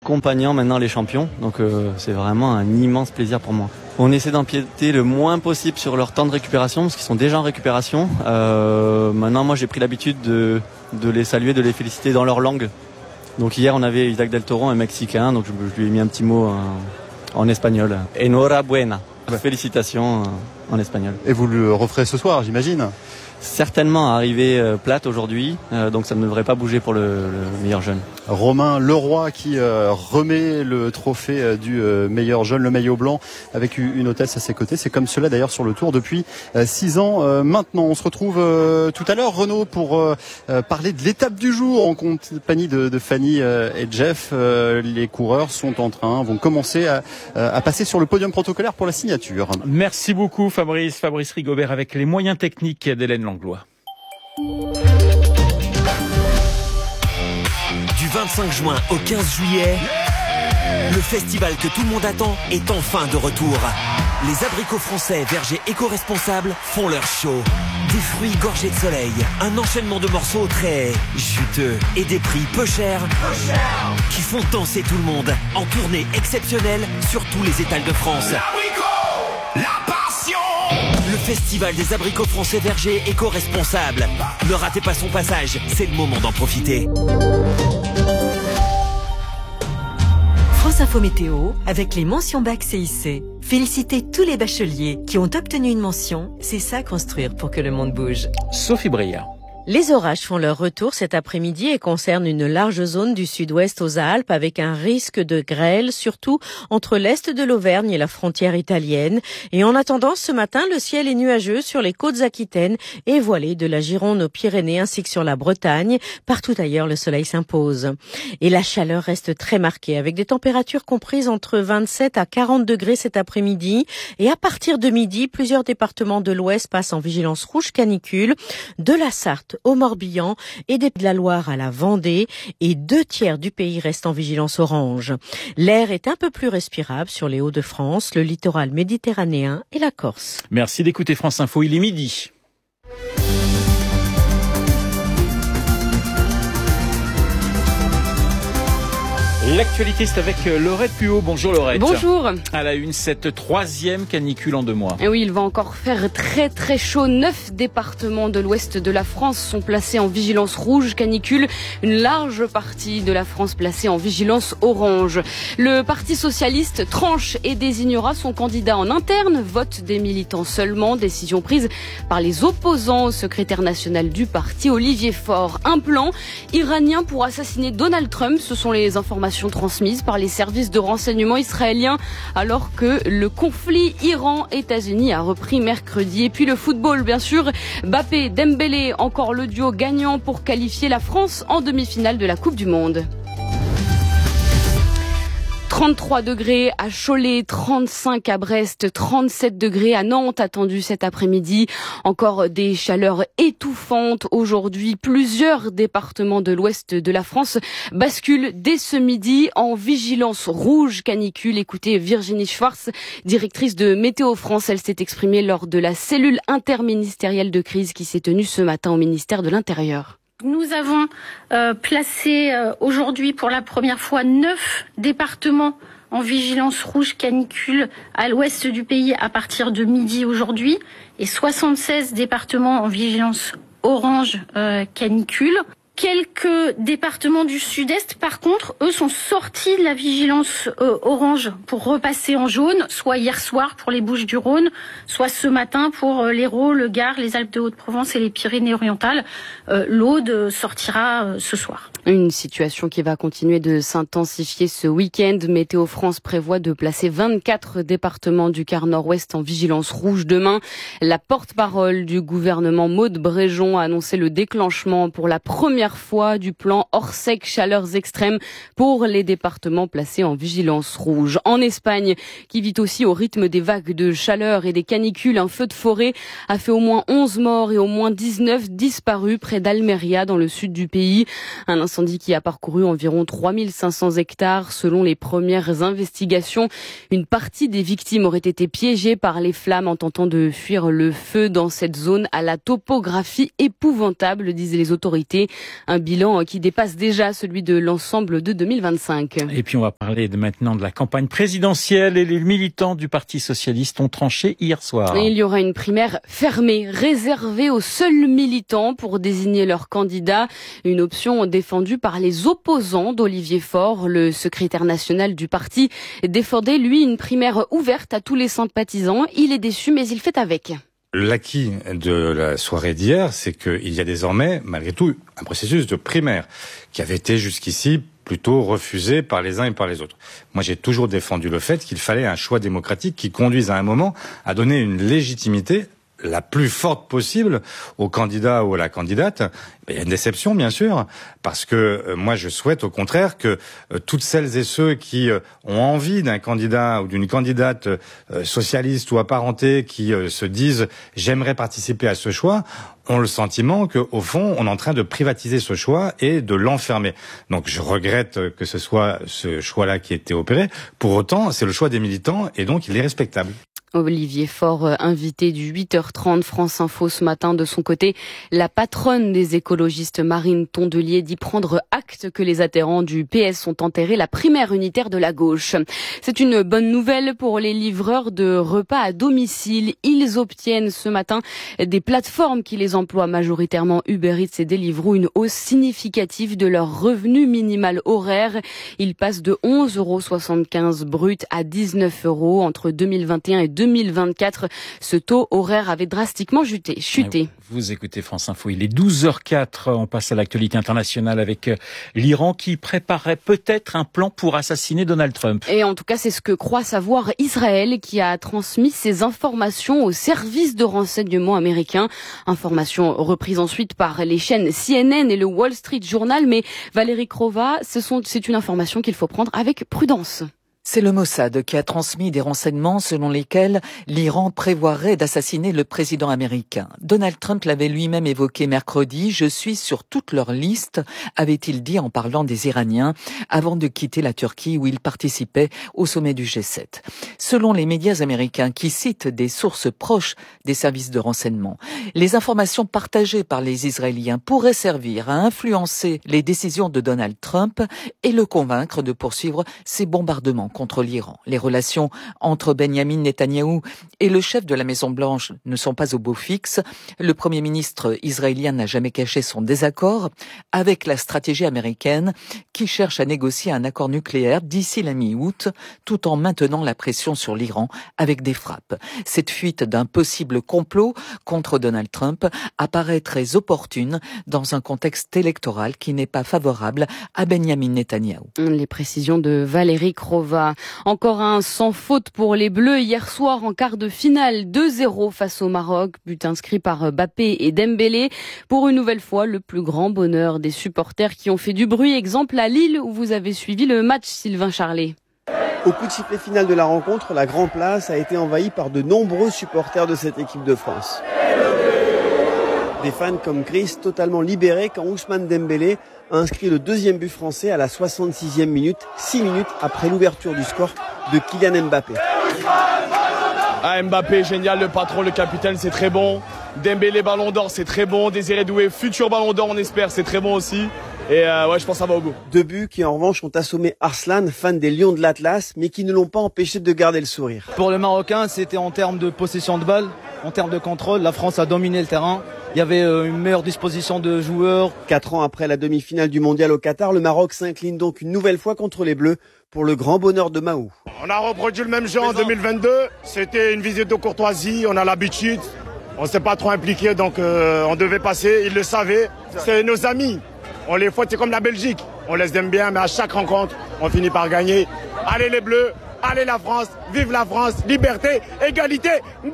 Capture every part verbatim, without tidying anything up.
accompagnant maintenant les champions. Donc euh, c'est vraiment un immense plaisir pour moi. On essaie d'empiéter le moins possible sur leur temps de récupération parce qu'ils sont déjà en récupération. Euh, maintenant, moi, j'ai pris l'habitude de, de les saluer, de les féliciter dans leur langue. Donc hier, on avait Isaac Del Toro, un Mexicain, donc je, je lui ai mis un petit mot en, en espagnol. Enhorabuena. Ouais. Félicitations en espagnol. Et vous le referez ce soir, j'imagine ? Certainement arrivé euh, plate aujourd'hui, euh, donc ça ne devrait pas bouger pour le, le meilleur jeune. Romain Leroy qui euh, remet le trophée euh, du euh, meilleur jeune, le maillot blanc, avec une hôtesse à ses côtés. C'est comme cela d'ailleurs sur le Tour depuis euh, six ans euh, maintenant. On se retrouve euh, tout à l'heure, Renaud, pour euh, euh, parler de l'étape du jour en compagnie de, de Fanny euh, et Jeff. Euh, les coureurs sont en train, vont commencer à, à passer sur le podium protocolaire pour la signature. Merci beaucoup Fabrice, Fabrice Rigobert avec les moyens techniques d'Hélène Langlois. Du vingt-cinq juin au quinze juillet, le festival que tout le monde attend est enfin de retour. Les abricots français vergers éco-responsables font leur show. Des fruits gorgés de soleil, un enchaînement de morceaux très juteux et des prix peu chers, peu chers qui font danser tout le monde en tournée exceptionnelle sur tous les étals de France. L'abricot, la passion. Le festival des abricots français vergers éco-responsables. Ne ratez pas son passage, c'est le moment d'en profiter. France Info Météo avec les mentions bac C I C. Félicitez tous les bacheliers qui ont obtenu une mention. C'est ça construire pour que le monde bouge. Sophie Breillat. Les orages font leur retour cet après-midi et concernent une large zone du sud-ouest aux Alpes avec un risque de grêle, surtout entre l'est de l'Auvergne et la frontière italienne. Et en attendant, ce matin, le ciel est nuageux sur les côtes aquitaines et voilé de la Gironde aux Pyrénées ainsi que sur la Bretagne. Partout ailleurs, le soleil s'impose. Et la chaleur reste très marquée avec des températures comprises entre vingt-sept à quarante degrés cet après-midi. Et à partir de midi, plusieurs départements de l'Ouest passent en vigilance rouge canicule, de la Sarthe au Morbihan et de la Loire à la Vendée, et deux tiers du pays restent en vigilance orange. L'air est un peu plus respirable sur les Hauts-de-France, le littoral méditerranéen et la Corse. Merci d'écouter France Info, il est midi. L'actualité, c'est avec Laurette Puot. Bonjour Laurette. Bonjour. À la une, cette troisième canicule en deux mois. Et oui, il va encore faire très très chaud. Neuf départements de l'ouest de la France sont placés en vigilance rouge canicule. Une large partie de la France placée en vigilance orange. Le Parti socialiste tranche et désignera son candidat en interne. Vote des militants seulement. Décision prise par les opposants au secrétaire national du parti, Olivier Faure. Un plan iranien pour assassiner Donald Trump. Ce sont les informations transmises par les services de renseignement israéliens alors que le conflit Iran-États-Unis a repris mercredi. Et puis le football, bien sûr. Mbappé, Dembélé, encore le duo gagnant pour qualifier la France en demi-finale de la Coupe du Monde. trente-trois degrés à Cholet, trente-cinq à Brest, trente-sept degrés à Nantes attendus cet après-midi. Encore des chaleurs étouffantes aujourd'hui. Plusieurs départements de l'ouest de la France basculent dès ce midi en vigilance rouge canicule. Écoutez Virginie Schwartz, directrice de Météo France. Elle s'est exprimée lors de la cellule interministérielle de crise qui s'est tenue ce matin au ministère de l'Intérieur. Nous avons euh, placé euh, aujourd'hui pour la première fois neuf départements en vigilance rouge canicule à l'ouest du pays à partir de midi aujourd'hui et soixante-seize départements en vigilance orange euh, canicule. Quelques départements du sud-est, par contre, eux sont sortis de la vigilance euh, orange pour repasser en jaune, soit hier soir pour les Bouches-du-Rhône, soit ce matin pour euh, l'Hérault, le Gard, les Alpes-de-Haute-Provence et les Pyrénées-Orientales. Euh, L'Aude sortira euh, ce soir. Une situation qui va continuer de s'intensifier ce week-end. Météo France prévoit de placer vingt-quatre départements du quart nord-ouest en vigilance rouge demain. La porte-parole du gouvernement, Maud Bréjon, a annoncé le déclenchement pour la première fois du plan Orsec chaleurs extrêmes pour les départements placés en vigilance rouge. En Espagne, qui vit aussi au rythme des vagues de chaleur et des canicules, un feu de forêt a fait au moins onze morts et au moins dix-neuf disparus près d'Almeria dans le sud du pays. Un incendie qui a parcouru environ trois mille cinq cents hectares. Selon les premières investigations, une partie des victimes auraient été piégées par les flammes en tentant de fuir le feu dans cette zone à la topographie épouvantable, disaient les autorités. Un bilan qui dépasse déjà celui de l'ensemble de deux mille vingt-cinq. Et puis on va parler de maintenant de la campagne présidentielle et les militants du Parti socialiste ont tranché hier soir. Et il y aura une primaire fermée, réservée aux seuls militants pour désigner leur candidat. Une option défendue par les opposants d'Olivier Faure. Le secrétaire national du parti défendait, lui, une primaire ouverte à tous les sympathisants. Il est déçu, mais il fait avec. L'acquis de la soirée d'hier, c'est qu'il y a désormais, malgré tout, un processus de primaire qui avait été jusqu'ici plutôt refusé par les uns et par les autres. Moi, j'ai toujours défendu le fait qu'il fallait un choix démocratique qui conduise à un moment à donner une légitimité la plus forte possible au candidat ou à la candidate. Il y a une déception, bien sûr, parce que euh, moi, je souhaite au contraire que euh, toutes celles et ceux qui euh, ont envie d'un candidat ou d'une candidate euh, socialiste ou apparentée qui euh, se disent « j'aimerais participer à ce choix », ont le sentiment qu'au fond, on est en train de privatiser ce choix et de l'enfermer. Donc, je regrette que ce soit ce choix-là qui ait été opéré. Pour autant, c'est le choix des militants et donc il est respectable. Olivier Faure, invité du huit heures trente France Info ce matin. De son côté, la patronne des écologistes, Marine Tondelier, dit prendre acte que les adhérents du P S ont enterré la primaire unitaire de la gauche. C'est une bonne nouvelle pour les livreurs de repas à domicile. Ils obtiennent ce matin des plateformes qui les emploient majoritairement, Uber Eats et Deliveroo, une hausse significative de leur revenu minimal horaire. Ils passent de onze euros soixante-quinze brut à dix-neuf euros entre deux mille vingt et un et deux mille vingt-quatre. Ce taux horaire avait drastiquement chuté. chuté. Vous écoutez France Info, il est douze heures quatre. On passe à l'actualité internationale avec l'Iran qui préparait peut-être un plan pour assassiner Donald Trump. Et en tout cas, c'est ce que croit savoir Israël qui a transmis ces informations au service de renseignement américain. Informations reprises ensuite par les chaînes C N N et le Wall Street Journal. Mais Valérie Krova, ce sont, c'est une information qu'il faut prendre avec prudence. C'est le Mossad qui a transmis des renseignements selon lesquels l'Iran prévoirait d'assassiner le président américain. Donald Trump l'avait lui-même évoqué mercredi. « Je suis sur toute leur liste », avait-il dit en parlant des Iraniens avant de quitter la Turquie où il participait au sommet du G sept. Selon les médias américains qui citent des sources proches des services de renseignement, les informations partagées par les Israéliens pourraient servir à influencer les décisions de Donald Trump et le convaincre de poursuivre ses bombardements contre l'Iran. Les relations entre Benyamin Netanyahou et le chef de la Maison-Blanche ne sont pas au beau fixe. Le Premier ministre israélien n'a jamais caché son désaccord avec la stratégie américaine qui cherche à négocier un accord nucléaire d'ici la mi-août, tout en maintenant la pression sur l'Iran avec des frappes. Cette fuite d'un possible complot contre Donald Trump apparaît très opportune dans un contexte électoral qui n'est pas favorable à Benyamin Netanyahou. Les précisions de Valérie Krova. Encore un sans faute pour les Bleus hier soir en quart de finale, deux zéro face au Maroc, but inscrit par Mbappé et Dembélé. Pour une nouvelle fois, le plus grand bonheur des supporters qui ont fait du bruit. Exemple à Lille où vous avez suivi le match, Sylvain Charlet. Au coup de sifflet final de la rencontre, la Grand Place a été envahie par de nombreux supporters de cette équipe de France. Des fans comme Chris, totalement libérés quand Ousmane Dembélé a inscrit le deuxième but français à la soixante-sixième minute, six minutes après l'ouverture du score de Kylian Mbappé. Ah, Mbappé, génial, le patron, le capitaine, c'est très bon. Dembélé, ballon d'or, c'est très bon. Désiré Doué, futur ballon d'or, on espère, c'est très bon aussi. Et euh, ouais, je pense que ça va au bout. Deux buts qui en revanche ont assommé Arslan, fan des Lions de l'Atlas, mais qui ne l'ont pas empêché de garder le sourire. Pour le Marocain, c'était en termes de possession de balle, en termes de contrôle. La France a dominé le terrain. Il y avait une meilleure disposition de joueurs. Quatre ans après la demi-finale du mondial au Qatar, le Maroc s'incline donc une nouvelle fois contre les Bleus pour le grand bonheur de Mahou. On a reproduit le même jeu en deux mille vingt-deux. C'était une visite de courtoisie, on a l'habitude. On ne s'est pas trop impliqué, donc euh, on devait passer. Ils le savaient. C'est nos amis. On les fouette, c'est comme la Belgique. On les aime bien, mais à chaque rencontre, on finit par gagner. Allez les Bleus, allez la France, vive la France, liberté, égalité,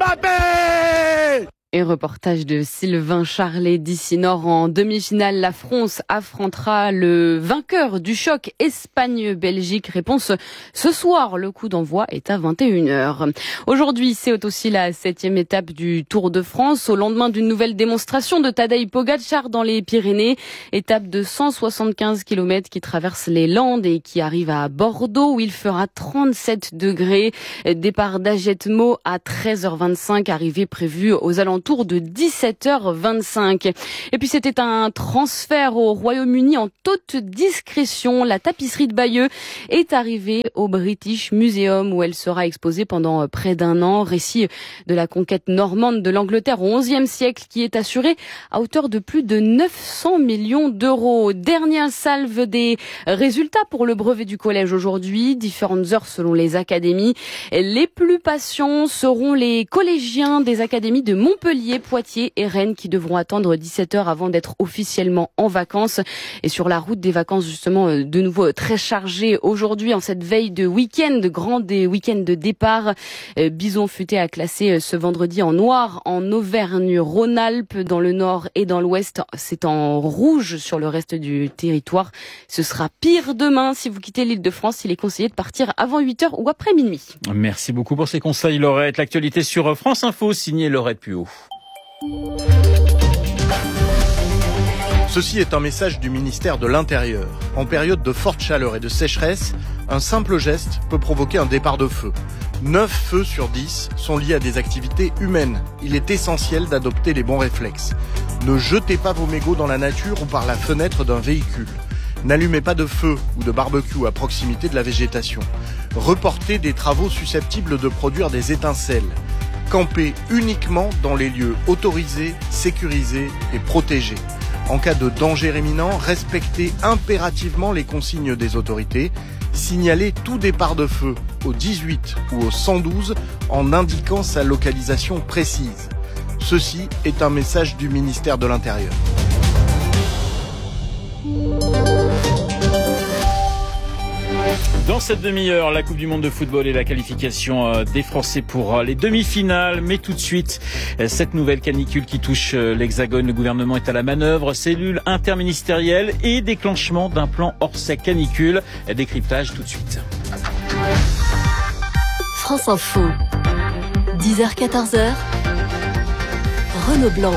Mbappé! Et reportage de Sylvain Charlet d'ici Nord. En demi-finale, la France affrontera le vainqueur du choc Espagne-Belgique. Réponse ce soir. Le coup d'envoi est à vingt et une heures. Aujourd'hui, c'est aussi la septième étape du Tour de France. Au lendemain d'une nouvelle démonstration de Tadej Pogačar dans les Pyrénées. Étape de cent soixante-quinze kilomètres qui traverse les Landes et qui arrive à Bordeaux où il fera trente-sept degrés. Départ d'Agetmo à treize heures vingt-cinq. Arrivée prévue aux alentours alentours de dix-sept heures vingt-cinq. Et puis c'était un transfert au Royaume-Uni en toute discrétion. La tapisserie de Bayeux est arrivée au British Museum où elle sera exposée pendant près d'un an. Récit de la conquête normande de l'Angleterre au onzième siècle qui est assuré à hauteur de plus de neuf cents millions d'euros. Dernière salve des résultats pour le brevet du collège aujourd'hui. Différentes heures selon les académies. Les plus patients seront les collégiens des académies de Montpellier, Poitiers et Rennes qui devront attendre dix-sept heures avant d'être officiellement en vacances. Et sur la route des vacances, justement, de nouveau très chargée aujourd'hui en cette veille de week-end, de grand des week-ends de départ. Bison Futé a classé ce vendredi en noir en Auvergne-Rhône-Alpes, dans le nord et dans l'ouest. C'est en rouge sur le reste du territoire. Ce sera pire demain. Si vous quittez l'Île-de-France, il est conseillé de partir avant huit heures ou après minuit. Merci beaucoup pour ces conseils, Laurette. L'actualité sur France Info, signé Laurette Puot. Ceci est un message du ministère de l'Intérieur. En période de forte chaleur et de sécheresse, un simple geste peut provoquer un départ de feu. neuf feux sur dix sont liés à des activités humaines. Il est essentiel d'adopter les bons réflexes. Ne jetez pas vos mégots dans la nature ou par la fenêtre d'un véhicule. N'allumez pas de feu ou de barbecue à proximité de la végétation. Reportez des travaux susceptibles de produire des étincelles. Campez uniquement dans les lieux autorisés, sécurisés et protégés. En cas de danger imminent, respectez impérativement les consignes des autorités. Signalez tout départ de feu au dix-huit ou au cent douze en indiquant sa localisation précise. Ceci est un message du ministère de l'Intérieur. Dans cette demi-heure, la Coupe du Monde de football et la qualification des Français pour les demi-finales. Mais tout de suite, cette nouvelle canicule qui touche l'Hexagone. Le gouvernement est à la manœuvre. Cellule interministérielle et déclenchement d'un plan Orsec canicule. Décryptage tout de suite. France Info. dix heures quatorze heures. Renaud Blanc.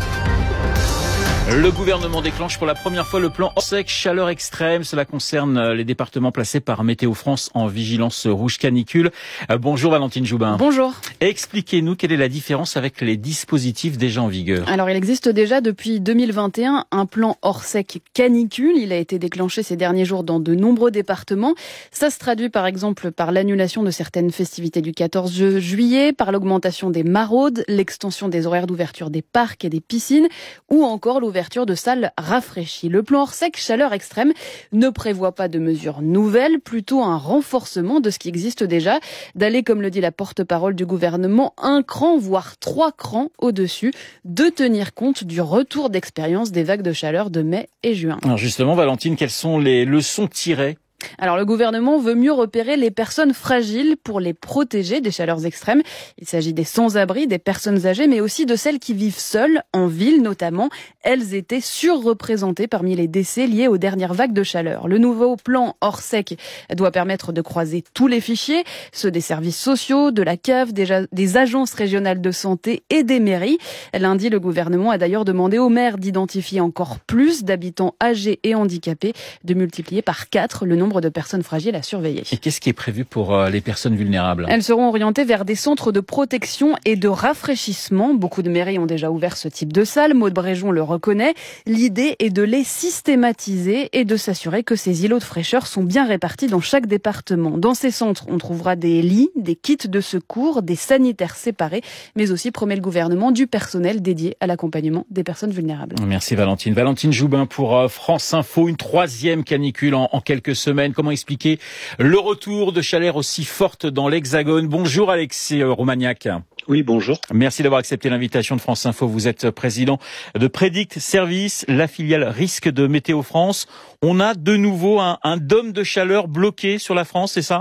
Le gouvernement déclenche pour la première fois le plan Orsec chaleur extrême. Cela concerne les départements placés par Météo France en vigilance rouge canicule. Bonjour Valentine Joubin. Bonjour. Expliquez-nous quelle est la différence avec les dispositifs déjà en vigueur. Alors il existe déjà depuis deux mille vingt et un un plan Orsec canicule. Il a été déclenché ces derniers jours dans de nombreux départements. Ça se traduit par exemple par l'annulation de certaines festivités du quatorze juillet, par l'augmentation des maraudes, l'extension des horaires d'ouverture des parcs et des piscines ou encore l'ouverture de salles rafraîchies. Le plan Orsec chaleur extrême ne prévoit pas de mesures nouvelles, plutôt un renforcement de ce qui existe déjà, d'aller, comme le dit la porte-parole du gouvernement, un cran, voire trois crans au-dessus, de tenir compte du retour d'expérience des vagues de chaleur de mai et juin. Alors justement, Valentine, quelles sont les leçons tirées ? Alors le gouvernement veut mieux repérer les personnes fragiles pour les protéger des chaleurs extrêmes. Il s'agit des sans-abri, des personnes âgées, mais aussi de celles qui vivent seules, en ville notamment. Elles étaient surreprésentées parmi les décès liés aux dernières vagues de chaleur. Le nouveau plan Orsec doit permettre de croiser tous les fichiers, ceux des services sociaux, de la C A F, des, des agences régionales de santé et des mairies. Lundi, le gouvernement a d'ailleurs demandé aux maires d'identifier encore plus d'habitants âgés et handicapés, de multiplier par quatre le nombre de personnes fragiles à surveiller. Et qu'est-ce qui est prévu pour les personnes vulnérables ? Elles seront orientées vers des centres de protection et de rafraîchissement. Beaucoup de mairies ont déjà ouvert ce type de salle. Maud Bréjon le reconnaît. L'idée est de les systématiser et de s'assurer que ces îlots de fraîcheur sont bien répartis dans chaque département. Dans ces centres, on trouvera des lits, des kits de secours, des sanitaires séparés, mais aussi, promet le gouvernement, du personnel dédié à l'accompagnement des personnes vulnérables. Merci Valentine. Valentine Joubin pour France Info. Une troisième canicule en, en quelques semaines. Comment expliquer le retour de chaleur aussi forte dans l'Hexagone ? Bonjour Alexis Romagnac. Oui, bonjour. Merci d'avoir accepté l'invitation de France Info. Vous êtes président de Prédict Service, la filiale risque de Météo France. On a de nouveau un, un dôme de chaleur bloqué sur la France, c'est ça ?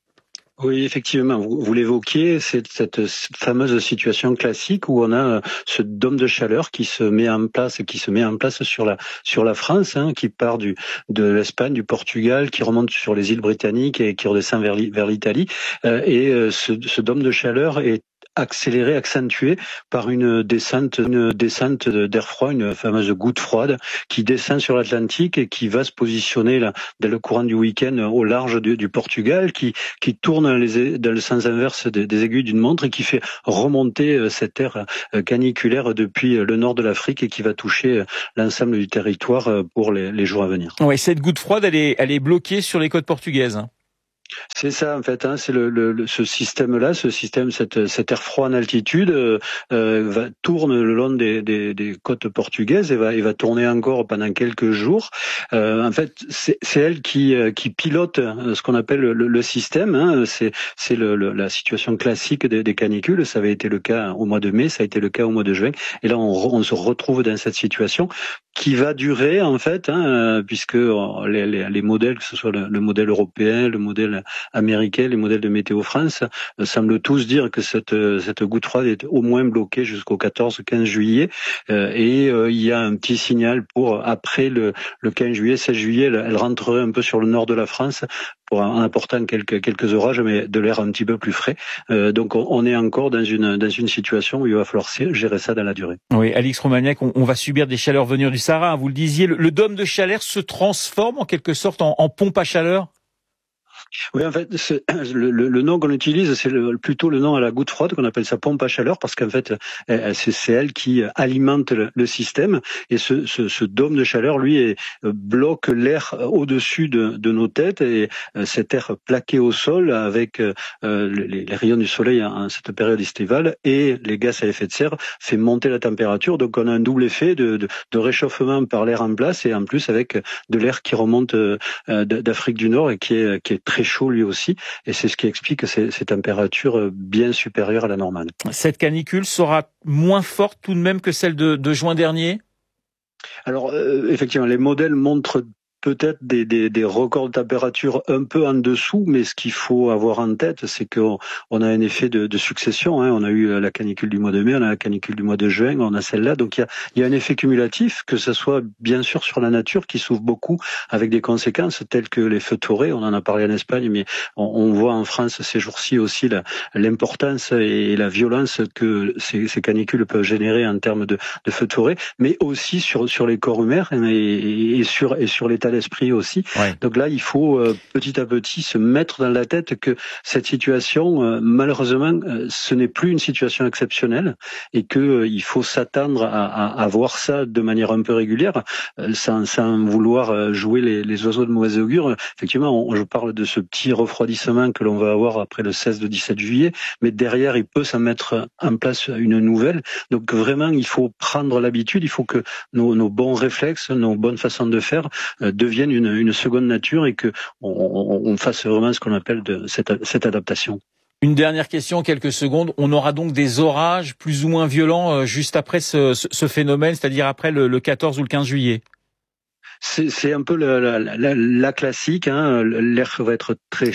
Oui, effectivement, vous, vous l'évoquiez, c'est cette fameuse situation classique où on a ce dôme de chaleur qui se met en place, qui se met en place sur la sur la France, hein, qui part du de l'Espagne, du Portugal, qui remonte sur les îles britanniques et qui redescend vers vers l'Italie. Euh, et ce, ce dôme de chaleur est accélérée, accentuée par une descente, une descente d'air froid, une fameuse goutte froide qui descend sur l'Atlantique et qui va se positionner là, dans le courant du week-end au large du, du Portugal, qui, qui tourne les, dans le sens inverse des, des aiguilles d'une montre et qui fait remonter cet air caniculaire depuis le nord de l'Afrique et qui va toucher l'ensemble du territoire pour les, les jours à venir. Oui, cette goutte froide, elle est, elle est bloquée sur les côtes portugaises. C'est ça en fait, hein, c'est le, le, ce système-là, ce système, cette, cet air froid en altitude euh, va tourne le long des, des, des côtes portugaises et va, et va tourner encore pendant quelques jours. Euh, en fait, c'est, c'est elle qui, qui pilote ce qu'on appelle le, le système. Hein, c'est, c'est le, le, la situation classique des, des canicules. Ça avait été le cas au mois de mai, ça a été le cas au mois de juin. Et là, on, on se retrouve dans cette situation qui va durer en fait, hein, puisque les, les, les modèles, que ce soit le, le modèle européen, le modèle américain, les modèles de Météo France, euh, semblent tous dire que cette, cette goutte froide est au moins bloquée jusqu'au quatorze quinze juillet. Euh, et euh, il y a un petit signal pour après le, le quinze juillet, seize juillet, elle, elle rentrerait un peu sur le nord de la France pour en apportant quelques quelques orages, mais de l'air un petit peu plus frais. Euh, donc on, on est encore dans une dans une situation où il va falloir gérer ça dans la durée. Oui, Alix Romagnac, on, on va subir des chaleurs venues du Sahara. Vous le disiez, le, le dôme de chaleur se transforme en quelque sorte en, en pompe à chaleur. Oui, en fait, c'est, le, le, le nom qu'on utilise, c'est le, plutôt le nom à la goutte froide, qu'on appelle ça pompe à chaleur, parce qu'en fait, c'est, c'est elle qui alimente le, le système. Et ce, ce, ce dôme de chaleur, lui, est, bloque l'air au-dessus de, de nos têtes, et cet air plaqué au sol avec euh, les, les rayons du soleil en, en cette période estivale et les gaz à effet de serre fait monter la température. Donc, on a un double effet de, de, de réchauffement par l'air en place, et en plus avec de l'air qui remonte euh, d'Afrique du Nord et qui est, qui est très chaud lui aussi, et c'est ce qui explique ces, ces températures bien supérieures à la normale. Cette canicule sera moins forte tout de même que celle de, de juin dernier ? Alors euh, effectivement, les modèles montrent peut-être des, des, des records de température un peu en dessous, mais ce qu'il faut avoir en tête, c'est qu'on on a un effet de, de succession. Hein. On a eu la canicule du mois de mai, on a la canicule du mois de juin, on a celle-là. Donc il y a, il y a un effet cumulatif, que ce soit bien sûr sur la nature, qui souffre beaucoup, avec des conséquences telles que les feux de forêt. On en a parlé en Espagne, mais on, on voit en France ces jours-ci aussi la, l'importance et la violence que ces, ces canicules peuvent générer en termes de, de feux de forêt, mais aussi sur, sur les corps humains et, et, sur, et sur l'état d'esprit aussi. Ouais. Donc là, il faut euh, petit à petit se mettre dans la tête que cette situation, euh, malheureusement, euh, ce n'est plus une situation exceptionnelle et que euh, il faut s'attendre à, à, à voir ça de manière un peu régulière, euh, sans, sans vouloir euh, jouer les, les oiseaux de mauvais augure. Effectivement, on, je parle de ce petit refroidissement que l'on va avoir après le seize de dix-sept juillet, mais derrière, il peut s'en mettre en place une nouvelle. Donc vraiment, il faut prendre l'habitude, il faut que nos, nos bons réflexes, nos bonnes façons de faire euh, devienne une, une seconde nature et que on, on, on fasse vraiment ce qu'on appelle de cette, cette adaptation. Une dernière question, quelques secondes. On aura donc des orages plus ou moins violents euh, juste après ce, ce, ce phénomène, c'est-à-dire après le, le quatorze ou le quinze juillet. C'est, c'est un peu la, la, la, la classique, hein. L'air va être très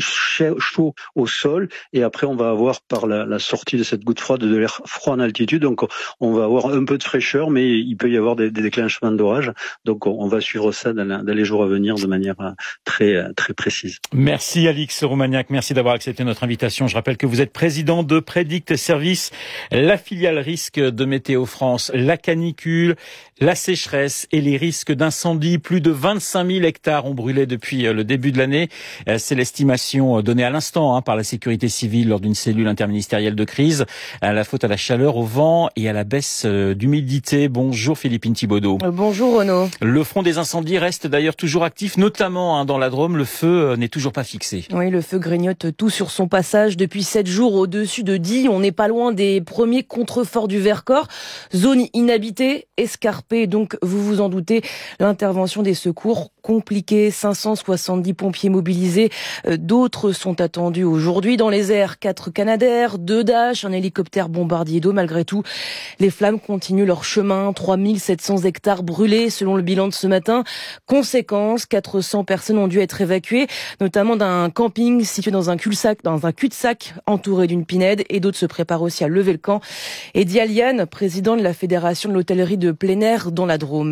chaud au sol et après on va avoir par la, la sortie de cette goutte froide de l'air froid en altitude, donc on va avoir un peu de fraîcheur, mais il peut y avoir des, des déclenchements d'orage, donc on va suivre ça dans, la, dans les jours à venir de manière très, très précise. Merci Alix Romagnac, merci d'avoir accepté notre invitation. Je rappelle que vous êtes président de Prédict Service, la filiale risque de Météo France, la canicule, la sécheresse et les risques d'incendie. Plus de vingt-cinq mille hectares ont brûlé depuis le début de l'année. C'est l'estimation donnée à l'instant hein, par la sécurité civile lors d'une cellule interministérielle de crise. La faute à la chaleur, au vent et à la baisse d'humidité. Bonjour Philippine Thibaudeau. Bonjour Renaud. Le front des incendies reste d'ailleurs toujours actif, notamment hein, dans la Drôme. Le feu n'est toujours pas fixé. Oui, le feu grignote tout sur son passage depuis sept jours au-dessus de Die. On n'est pas loin des premiers contreforts du Vercors. Zone inhabitée, escarpée, donc vous vous en doutez. L'intervention des secours compliquée, cinq cent soixante-dix pompiers mobilisés. D'autres sont attendus aujourd'hui dans les airs. Quatre Canadair, deux Dash, un hélicoptère bombardier d'eau. Malgré tout, les flammes continuent leur chemin. trois mille sept cents hectares brûlés selon le bilan de ce matin. Conséquence, quatre cents personnes ont dû être évacuées, notamment d'un camping situé dans un cul-de-sac, dans un cul-de-sac entouré d'une pinède, et d'autres se préparent aussi à lever le camp. Eddie Aliane, président de la Fédération de l'hôtellerie de plein air dans la Drôme.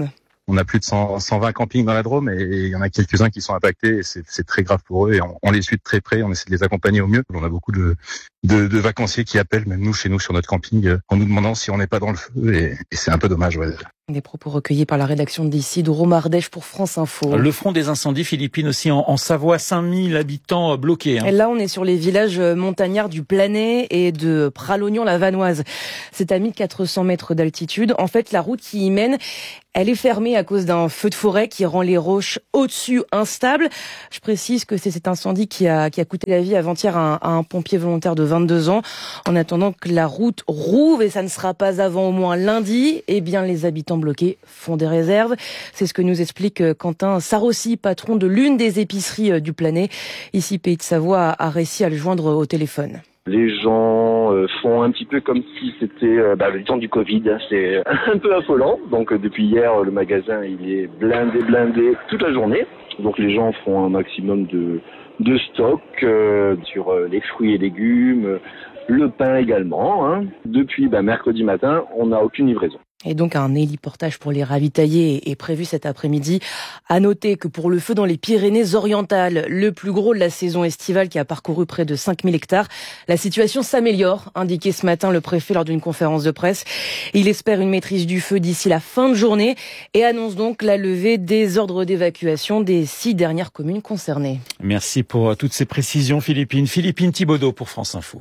On a plus de cent, cent vingt campings dans la Drôme et il y en a quelques-uns qui sont impactés et c'est, c'est très grave pour eux et on, on les suit de très près, on essaie de les accompagner au mieux. On a beaucoup de, de, de vacanciers qui appellent, même nous, chez nous, sur notre camping, en nous demandant si on n'est pas dans le feu et, et c'est un peu dommage, ouais. Des propos recueillis par la rédaction d'Isidro Mardèche pour France Info. Le front des incendies philippines aussi en, en Savoie, cinq mille habitants bloqués. Hein. Et là, on est sur les villages montagnards du Planet et de Pralognon-la-Vanoise. C'est à mille quatre cents mètres d'altitude. En fait, la route qui y mène, elle est fermée à cause d'un feu de forêt qui rend les roches au-dessus instables. Je précise que c'est cet incendie qui a, qui a coûté la vie avant-hier à un, à un pompier volontaire de vingt-deux ans. En attendant que la route rouvre, et ça ne sera pas avant au moins lundi, eh bien, les habitants bloqués font des réserves. C'est ce que nous explique Quentin Sarossi, patron de l'une des épiceries du Planet. Ici, Pays de Savoie a réussi à le joindre au téléphone. Les gens euh, font un petit peu comme si c'était euh, bah, le temps du Covid, hein, c'est un peu affolant. Donc euh, depuis hier, le magasin il est blindé, blindé toute la journée. Donc les gens font un maximum de, de stock euh, sur euh, les fruits et légumes, le pain également. Hein. Depuis bah, mercredi matin, on n'a aucune livraison. Et donc un héliportage pour les ravitailler est prévu cet après-midi. À noter que pour le feu dans les Pyrénées-Orientales, le plus gros de la saison estivale qui a parcouru près de cinq mille hectares, la situation s'améliore, indiqué ce matin le préfet lors d'une conférence de presse. Il espère une maîtrise du feu d'ici la fin de journée et annonce donc la levée des ordres d'évacuation des six dernières communes concernées. Merci pour toutes ces précisions, Philippine. Philippine Thibaudot pour France Info.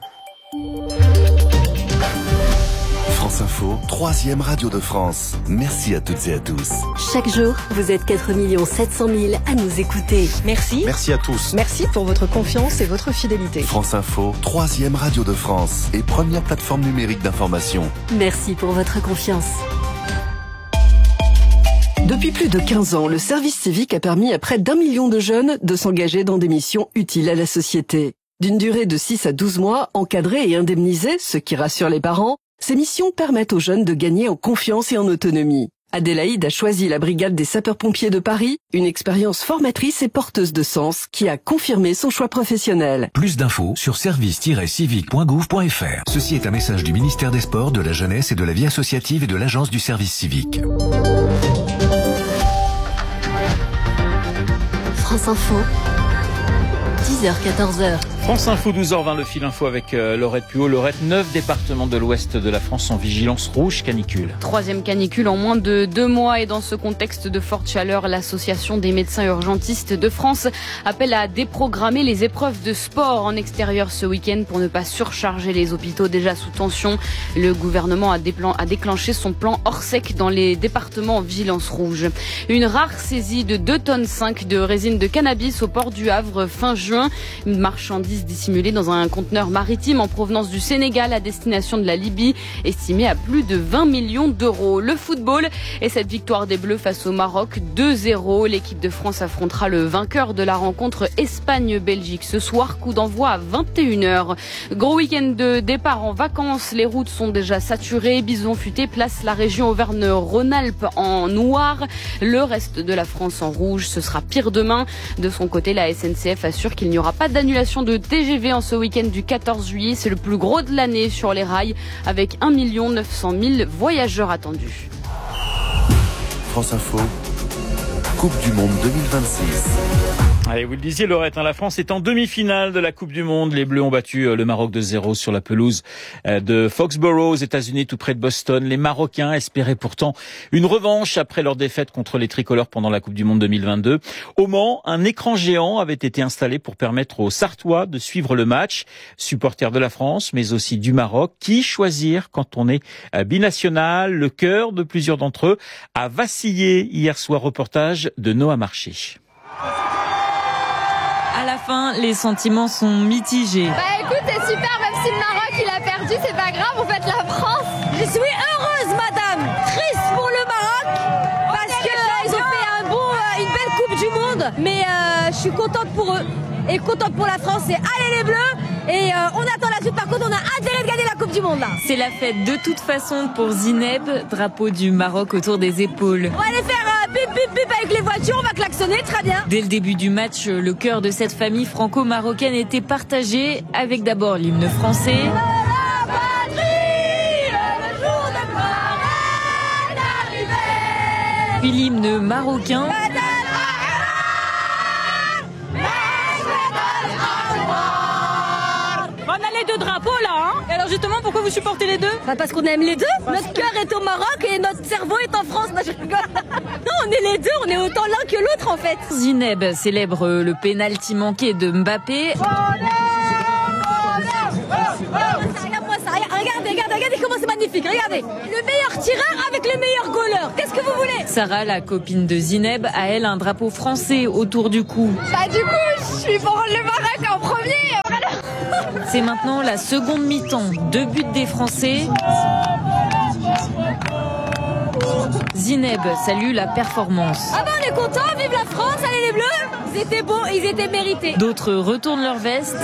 France Info, troisième radio de France. Merci à toutes et à tous. Chaque jour, vous êtes quatre millions sept cent mille à nous écouter. Merci. Merci à tous. Merci pour votre confiance et votre fidélité. France Info, troisième radio de France et première plateforme numérique d'information. Merci pour votre confiance. Depuis plus de quinze ans, le service civique a permis à près d'un million de jeunes de s'engager dans des missions utiles à la société. D'une durée de six à douze mois, encadrés et indemnisés, ce qui rassure les parents, ces missions permettent aux jeunes de gagner en confiance et en autonomie. Adélaïde a choisi la brigade des sapeurs-pompiers de Paris, une expérience formatrice et porteuse de sens qui a confirmé son choix professionnel. Plus d'infos sur service tiret civique point gouv point f r. Ceci est un message du ministère des Sports, de la Jeunesse et de la Vie associative et de l'Agence du service civique. France Info, dix heures quatorze heures. France Info, douze heures vingt, le fil info avec euh, Laurette Puot. Laurette, neuf départements de l'ouest de la France en vigilance rouge canicule. Troisième canicule en moins de deux mois et dans ce contexte de forte chaleur, l'association des médecins urgentistes de France appelle à déprogrammer les épreuves de sport en extérieur ce week-end pour ne pas surcharger les hôpitaux déjà sous tension. Le gouvernement a, déplan- a déclenché son plan Orsec dans les départements en vigilance rouge. Une rare saisie de deux tonnes cinq de résine de cannabis au port du Havre fin juin. Une marchandise dissimulée dans un conteneur maritime en provenance du Sénégal à destination de la Libye, estimée à plus de vingt millions d'euros. Le football et cette victoire des Bleus face au Maroc, deux zéro. L'équipe de France affrontera le vainqueur de la rencontre Espagne-Belgique ce soir, coup d'envoi à vingt et une heures. Gros week-end de départ en vacances, les routes sont déjà saturées. Bison Futé place la région Auvergne-Rhône-Alpes en noir, le reste de la France en rouge. Ce sera pire demain. De son côté, la S N C F assure qu'il n'y aura pas d'annulation de T G V en ce week-end du quatorze juillet. C'est le plus gros de l'année sur les rails avec un million neuf cent mille voyageurs attendus. France Info, Coupe du Monde deux mille vingt-six. Allez, vous le disiez, Laurette, hein, la France est en demi-finale de la Coupe du Monde. Les Bleus ont battu euh, le Maroc deux zéro sur la pelouse euh, de Foxborough aux États-Unis, tout près de Boston. Les Marocains espéraient pourtant une revanche après leur défaite contre les tricolores pendant la Coupe du Monde deux mille vingt-deux. Au Mans, un écran géant avait été installé pour permettre aux Sartois de suivre le match. Supporters de la France, mais aussi du Maroc. Qui choisir quand on est euh, binational? Le cœur de plusieurs d'entre eux a vacillé hier soir. Reportage de Noah Marché. À la fin, les sentiments sont mitigés. Bah écoute, c'est super, même si le Maroc il a perdu, c'est pas grave, on fait la France. Je suis heureuse, madame. Triste pour le Maroc, parce qu'ils ont fait un bon, euh, une belle Coupe du Monde. Mais euh, je suis contente pour eux et contente pour la France. Et allez les Bleus. Et euh, on attend la suite. Par contre, on a intérêt de gagner la Coupe du Monde là. C'est la fête de toute façon pour Zineb, drapeau du Maroc autour des épaules. On va aller faire euh, bip bip bip avec les voitures, on va klaxonner, très bien. Dès le début du match, le cœur de cette famille franco-marocaine était partagé avec d'abord l'hymne français. puis l'hymne marocain. On a les deux drapeaux là, hein. Et alors justement, pourquoi vous supportez les deux? Bah parce qu'on aime les deux. Notre cœur est au Maroc et notre cerveau est en France. Non, je rigole. Non, on est les deux, on est autant l'un que l'autre en fait. Zineb célèbre le pénalty manqué de Mbappé. Regarde-moi ça, regardez, regardez, regardez comment c'est magnifique, regardez. Le meilleur tireur avec le meilleur goaler. Qu'est-ce que vous voulez? Sarah, la copine de Zineb, a elle un drapeau français autour du cou. Bah du coup, je suis pour le Maroc en premier. C'est maintenant la seconde mi-temps. Deux buts des Français. Zineb salue la performance. Ah bah on est content, vive la France, allez les Bleus. Ils étaient beaux, ils étaient mérités. D'autres retournent leur veste.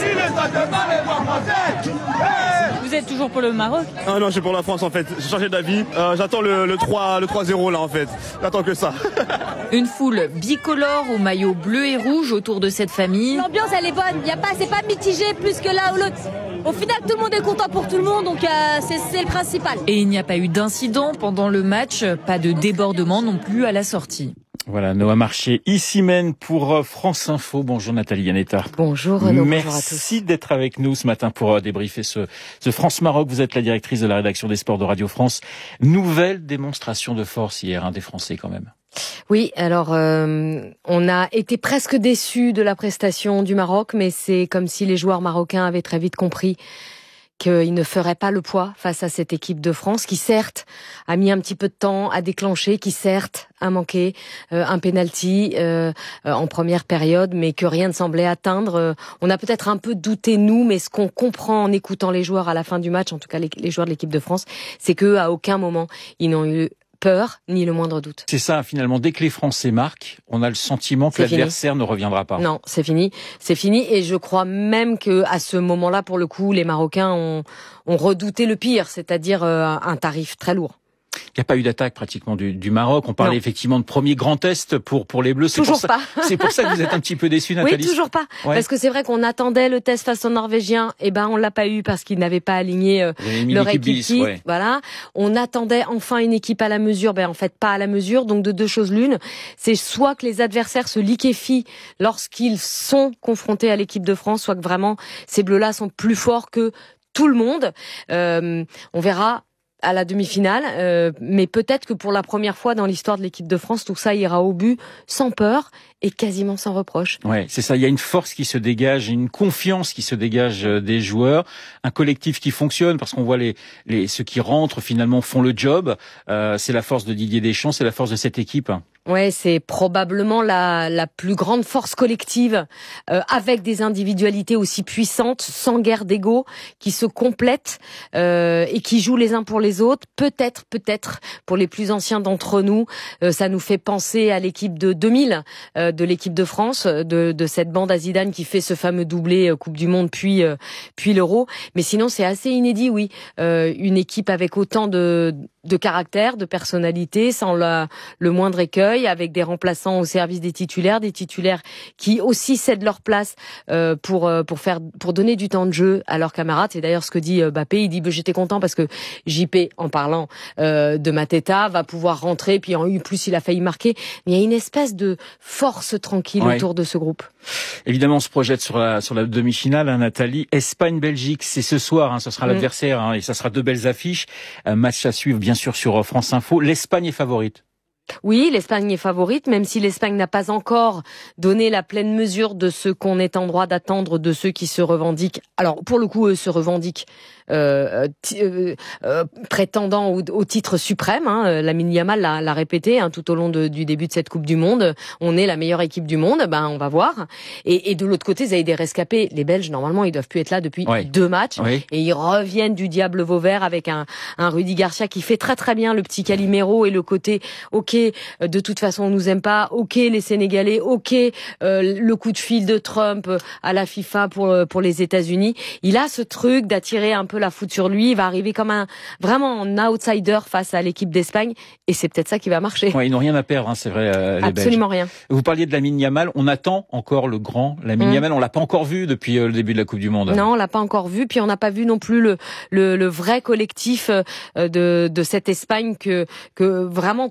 Vous êtes toujours pour le Maroc? Ah non, je suis pour la France en fait. J'ai changé d'avis. Euh, j'attends le, le trois zéro là en fait. J'attends que ça. Une foule bicolore au maillot bleu et rouge autour de cette famille. L'ambiance elle est bonne, y a pas, c'est pas mitigé plus que l'un ou l'autre. Au final, tout le monde est content pour tout le monde, donc euh, c'est, c'est le principal. Et il n'y a pas eu d'incident pendant le match, pas de débordement non plus à la sortie. Voilà, Noah Marché, ici même pour France Info. Bonjour Nathalie Yanetta. Bonjour Renaud, Merci bonjour à tous. Merci d'être avec nous ce matin pour débriefer ce, ce France-Maroc. Vous êtes la directrice de la rédaction des sports de Radio France. Nouvelle démonstration de force hier, hein, des Français quand même. Oui, alors euh, on a été presque déçus de la prestation du Maroc, mais c'est comme si les joueurs marocains avaient très vite compris qu'ils ne feraient pas le poids face à cette équipe de France, qui certes a mis un petit peu de temps à déclencher, qui certes a manqué euh, un penalty euh, euh, en première période, mais que rien ne semblait atteindre. Euh, on a peut-être un peu douté nous, mais ce qu'on comprend en écoutant les joueurs à la fin du match, en tout cas les, les joueurs de l'équipe de France, c'est qu'eux, à aucun moment ils n'ont eu peur, ni le moindre doute. C'est ça, finalement, dès que les Français marquent, on a le sentiment que c'est l'adversaire fini. Ne reviendra pas. Non, c'est fini, c'est fini, et je crois même que à ce moment-là, pour le coup, les Marocains ont, ont redouté le pire, c'est-à-dire euh, un tarif très lourd. Il n'y a pas eu d'attaque pratiquement du, du Maroc. On parlait non. effectivement de premier grand test pour pour les Bleus. C'est toujours pour pas. Ça, c'est pour ça que vous êtes un petit peu déçus, Nathalie. Oui, toujours pas. Ouais. Parce que c'est vrai qu'on attendait le test face aux Norvégiens. Et ben, on l'a pas eu parce qu'ils n'avaient pas aligné euh, leur équipe. Bis, ouais. Voilà. On attendait enfin une équipe à la mesure. Ben, en fait, pas à la mesure. Donc, de deux choses l'une. C'est soit que les adversaires se liquéfient lorsqu'ils sont confrontés à l'équipe de France, soit que vraiment ces Bleus-là sont plus forts que tout le monde. Euh, on verra à la demi-finale, euh, mais peut-être que pour la première fois dans l'histoire de l'équipe de France, tout ça ira au but sans peur et quasiment sans reproche. Ouais, c'est ça. Il y a une force qui se dégage, une confiance qui se dégage des joueurs, un collectif qui fonctionne parce qu'on voit les, les ceux qui rentrent finalement font le job. Euh, c'est la force de Didier Deschamps, c'est la force de cette équipe. Ouais, c'est probablement la, la plus grande force collective, euh, avec des individualités aussi puissantes, sans guerre d'ego, qui se complètent euh, et qui jouent les uns pour les autres. Peut-être, peut-être, pour les plus anciens d'entre nous, euh, ça nous fait penser à l'équipe de deux mille, euh, de l'équipe de France, de, de cette bande à Zidane qui fait ce fameux doublé euh, Coupe du Monde puis euh, puis l'Euro. Mais sinon, c'est assez inédit, oui, euh, une équipe avec autant de de caractère, de personnalité, sans la, le moindre écueil, avec des remplaçants au service des titulaires, des titulaires qui aussi cèdent leur place euh, pour pour faire pour donner du temps de jeu à leurs camarades. C'est d'ailleurs ce que dit Mbappé. Il dit bah, j'étais content parce que J P, en parlant euh, de Mateta, va pouvoir rentrer. Puis en U plus, il a failli marquer. Mais il y a une espèce de force tranquille ouais. autour de ce groupe. Évidemment, on se projette sur la sur la demi-finale, hein, Nathalie. Espagne-Belgique, c'est ce soir. Hein, ce sera mmh. l'adversaire hein, et ça sera deux belles affiches. Un match à suivre, bien sûr, sur France Info. L'Espagne est favorite. Oui, l'Espagne est favorite, même si l'Espagne n'a pas encore donné la pleine mesure de ce qu'on est en droit d'attendre de ceux qui se revendiquent. Alors, pour le coup, eux se revendiquent euh, euh, euh, prétendant au, au titre suprême. Hein. Lamine Yamal l'a, l'a répété hein, tout au long de, du début de cette Coupe du Monde. On est la meilleure équipe du monde, ben on va voir. Et, et de l'autre côté, vous avez des rescapés. Les Belges, normalement, ils doivent plus être là depuis oui. deux matchs. Oui. Et ils reviennent du diable Vauvert avec un, un Rudy Garcia qui fait très très bien le petit Calimero et le côté ok. De toute façon, on nous aime pas. Ok, les Sénégalais. Ok, euh, le coup de fil de Trump à la FIFA pour pour les États-Unis. Il a ce truc d'attirer un peu la foudre sur lui. Il va arriver comme un vraiment un outsider face à l'équipe d'Espagne, et c'est peut-être ça qui va marcher. Ouais, ils n'ont rien à perdre, hein, c'est vrai. Euh, les Absolument Belges. Rien. Vous parliez de Lamine Yamal. On attend encore le grand Lamine mmh. Yamal. On l'a pas encore vu depuis euh, le début de la Coupe du Monde. Non, on l'a pas encore vu. Puis on n'a pas vu non plus le le, le vrai collectif euh, de de cette Espagne que que vraiment tout le monde avait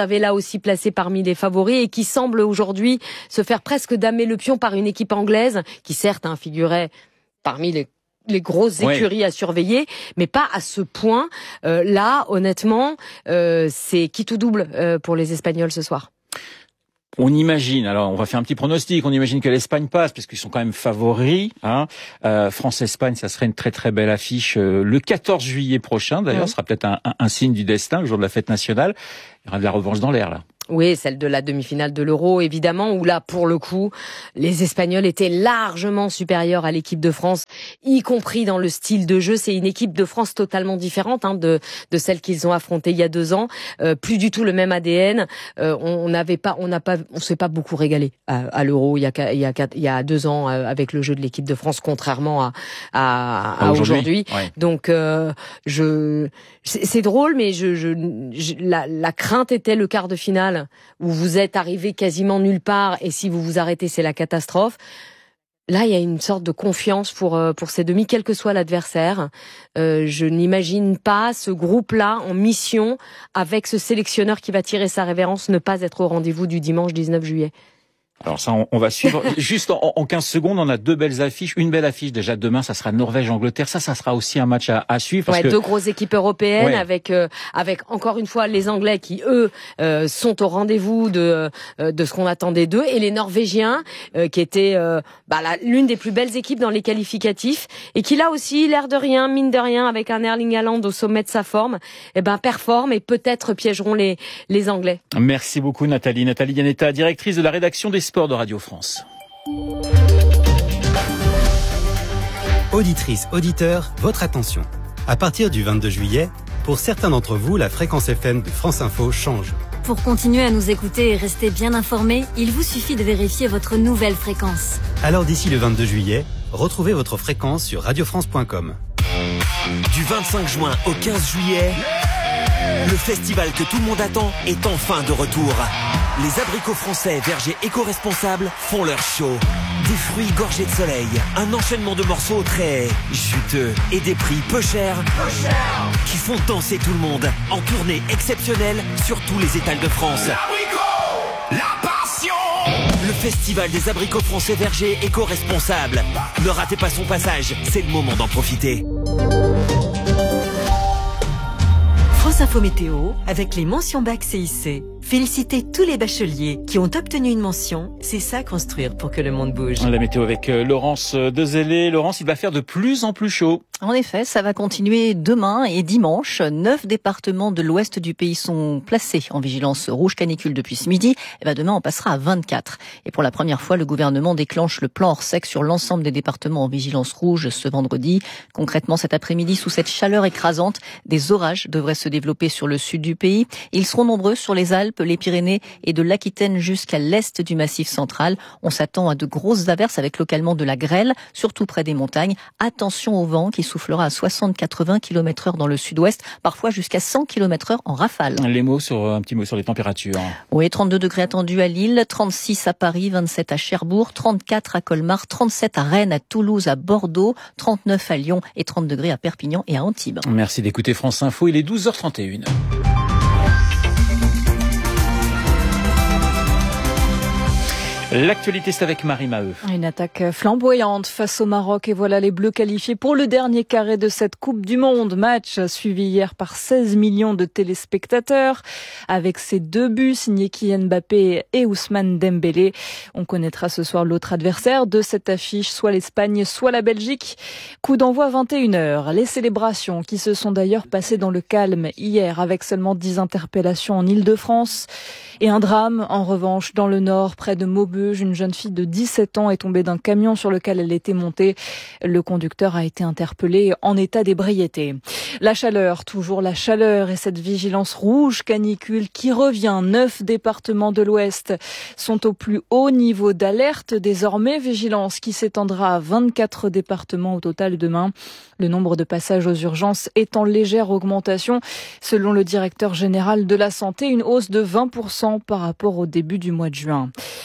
avait là aussi placé parmi les favoris et qui semble aujourd'hui se faire presque damer le pion par une équipe anglaise qui certes hein, figurait parmi les les grosses écuries ouais. à surveiller, mais pas à ce point. Euh, là, honnêtement, euh, c'est quitte ou double euh, pour les Espagnols ce soir. On imagine, alors on va faire un petit pronostic, on imagine que l'Espagne passe, parce qu'ils sont quand même favoris. Hein. Euh, France-Espagne, ça serait une très très belle affiche euh, le quatorze juillet prochain, d'ailleurs, ouais. ce sera peut-être un, un, un signe du destin, le jour de la fête nationale. Il y aura de la revanche dans l'air, là. Oui, celle de la demi-finale de l'Euro, évidemment, où là, pour le coup, les Espagnols étaient largement supérieurs à l'équipe de France, y compris dans le style de jeu. C'est une équipe de France totalement différente hein, de, de celle qu'ils ont affrontée il y a deux ans. Euh, plus du tout le même A D N. Euh, on n'avait pas, on n'a pas, on s'est pas beaucoup régalé à, à l'Euro il y a, il y a, il y a deux ans euh, avec le jeu de l'équipe de France, contrairement à, à, à aujourd'hui. aujourd'hui. Ouais. Donc, euh, je, c'est, c'est drôle, mais je, je, je la, la crainte était le quart de finale, où vous êtes arrivé quasiment nulle part et si vous vous arrêtez, c'est la catastrophe. Là, il y a une sorte de confiance pour pour ces demi, quel que soit l'adversaire. Euh, je n'imagine pas ce groupe-là en mission avec ce sélectionneur qui va tirer sa révérence ne pas être au rendez-vous du dimanche dix-neuf juillet. Alors ça, on, on va suivre. Juste en, en quinze secondes, on a deux belles affiches. Une belle affiche déjà demain, ça sera Norvège-Angleterre. Ça, ça sera aussi un match à, à suivre. Parce ouais, que... deux grosses équipes européennes ouais. avec euh, avec encore une fois les Anglais qui eux euh, sont au rendez-vous de euh, de ce qu'on attendait d'eux et les Norvégiens euh, qui étaient euh, bah, la, l'une des plus belles équipes dans les qualificatifs et qui là aussi l'air de rien, mine de rien, avec un Erling Haaland au sommet de sa forme, eh ben performe et peut-être piégeront les les Anglais. Merci beaucoup Nathalie. Nathalie Yanetta, directrice de la rédaction des sports de Radio France. Auditrices, auditeurs, votre attention. À partir du vingt-deux juillet, pour certains d'entre vous, la fréquence F M de France Info change. Pour continuer à nous écouter et rester bien informés, il vous suffit de vérifier votre nouvelle fréquence. Alors d'ici le vingt-deux juillet, retrouvez votre fréquence sur radio france point com. Du vingt-cinq juin au quinze juillet, le festival que tout le monde attend est enfin de retour. Les abricots français vergers éco-responsables font leur show. Des fruits gorgés de soleil, un enchaînement de morceaux très juteux et des prix peu chers, peu cher. Qui font danser tout le monde en tournée exceptionnelle sur tous les étals de France. L'abricot, la passion. Le festival des abricots français vergers éco-responsables. Ne ratez pas son passage, c'est le moment d'en profiter. France Info Météo avec les mentions bac C I C. Félicitez tous les bacheliers qui ont obtenu une mention. C'est ça construire pour que le monde bouge. La météo avec Laurence Dezellé. Laurence, il va faire de plus en plus chaud. En effet, ça va continuer demain et dimanche. Neuf départements de l'ouest du pays sont placés en vigilance rouge canicule depuis ce midi. Et ben demain, on passera à vingt-quatre. Et pour la première fois, le gouvernement déclenche le plan Orsec sur l'ensemble des départements en vigilance rouge ce vendredi. Concrètement, cet après-midi, sous cette chaleur écrasante, des orages devraient se développer sur le sud du pays. Ils seront nombreux sur les Alpes, les Pyrénées et de l'Aquitaine jusqu'à l'est du Massif central. On s'attend à de grosses averses avec localement de la grêle, surtout près des montagnes. Attention au vent qui soufflera à soixante à quatre-vingts kilomètres heure dans le sud-ouest, parfois jusqu'à cent kilomètres heure en rafale. Les mots sur, un petit mot sur les températures. Oui, trente-deux degrés attendus à Lille, trente-six à Paris, vingt-sept à Cherbourg, trente-quatre à Colmar, trente-sept à Rennes, à Toulouse, à Bordeaux, trente-neuf à Lyon et trente degrés à Perpignan et à Antibes. Merci d'écouter France Info, il est douze heures trente et une. L'actualité, c'est avec Marie Maheu. Une attaque flamboyante face au Maroc et voilà les Bleus qualifiés pour le dernier carré de cette Coupe du Monde. Match suivi hier par seize millions de téléspectateurs avec ses deux buts signés Kylian Mbappé et Ousmane Dembélé. On connaîtra ce soir l'autre adversaire de cette affiche, soit l'Espagne, soit la Belgique. Coup d'envoi vingt et une heures. Les célébrations qui se sont d'ailleurs passées dans le calme hier avec seulement dix interpellations en Île-de-France. Et un drame, en revanche, dans le Nord, près de Maubeuge. Une jeune fille de dix-sept ans est tombée d'un camion sur lequel elle était montée. Le conducteur a été interpellé en état d'ébriété. La chaleur, toujours la chaleur et cette vigilance rouge canicule qui revient. Neuf départements de l'Ouest sont au plus haut niveau d'alerte. Désormais, vigilance qui s'étendra à vingt-quatre départements au total demain. Le nombre de passages aux urgences est en légère augmentation. Selon le directeur général de la Santé, une hausse de vingt pour cent par rapport au début du mois de juin. La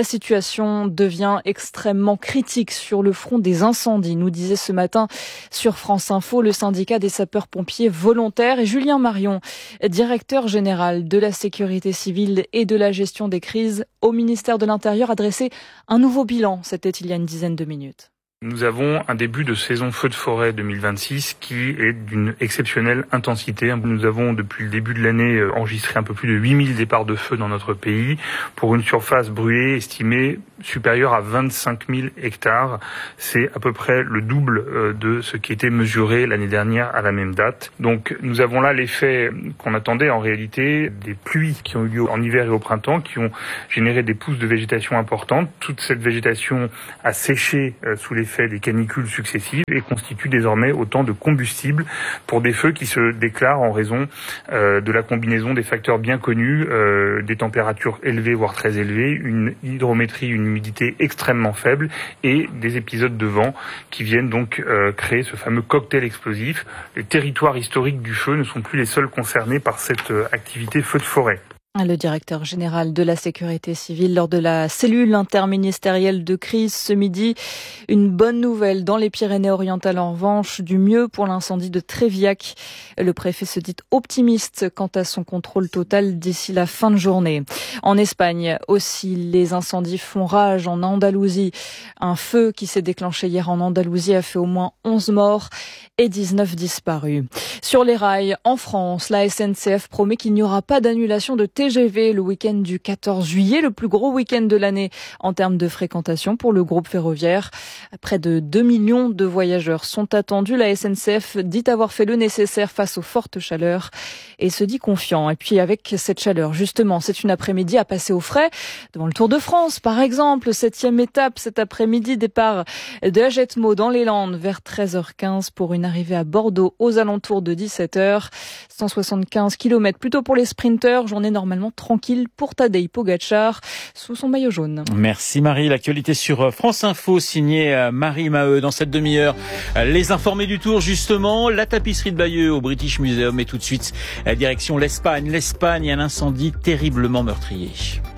situation devient extrêmement critique sur le front des incendies, nous disait ce matin sur France Info le syndicat des sapeurs-pompiers volontaires. Et Julien Marion, directeur général de la sécurité civile et de la gestion des crises au ministère de l'Intérieur, a dressé un nouveau bilan. C'était il y a une dizaine de minutes. Nous avons un début de saison feu de forêt deux mille vingt-six qui est d'une exceptionnelle intensité. Nous avons depuis le début de l'année enregistré un peu plus de huit mille départs de feu dans notre pays pour une surface brûlée estimée supérieure à vingt-cinq mille hectares. C'est à peu près le double de ce qui était mesuré l'année dernière à la même date. Donc nous avons là l'effet qu'on attendait en réalité des pluies qui ont eu lieu en hiver et au printemps, qui ont généré des pousses de végétation importantes. Toute cette végétation a séché sous les fait des canicules successives et constitue désormais autant de combustible pour des feux qui se déclarent en raison euh, de la combinaison des facteurs bien connus, euh, des températures élevées voire très élevées, une hydrométrie, une humidité extrêmement faible et des épisodes de vent qui viennent donc euh, créer ce fameux cocktail explosif. Les territoires historiques du feu ne sont plus les seuls concernés par cette euh, activité feu de forêt. Le directeur général de la sécurité civile lors de la cellule interministérielle de crise ce midi. Une bonne nouvelle dans les Pyrénées-Orientales en revanche, du mieux pour l'incendie de Tréviac. Le préfet se dit optimiste quant à son contrôle total d'ici la fin de journée. En Espagne aussi, les incendies font rage en Andalousie. Un feu qui s'est déclenché hier en Andalousie a fait au moins onze morts et dix-neuf disparus. Sur les rails, en France, la S N C F promet qu'il n'y aura pas d'annulation de T G V le week-end du quatorze juillet, le plus gros week-end de l'année en termes de fréquentation pour le groupe ferroviaire. Près de deux millions de voyageurs sont attendus. La S N C F dit avoir fait le nécessaire face aux fortes chaleurs et se dit confiant. Et puis avec cette chaleur, justement, c'est une après-midi à passer au frais devant le Tour de France, par exemple. Septième étape cet après-midi, départ de Agetmo dans les Landes vers treize heures quinze pour une arrivée à Bordeaux aux alentours de dix-sept heures. cent soixante-quinze kilomètres plutôt pour les sprinteurs. Journée normalement tranquille pour Tadej Pogacar sous son maillot jaune. Merci Marie. L'actualité sur France Info signée Marie Maheu. Dans cette demi-heure, les informés du Tour justement, la tapisserie de Bayeux au British Museum et tout de suite direction l'Espagne. L'Espagne, un incendie terriblement meurtrier.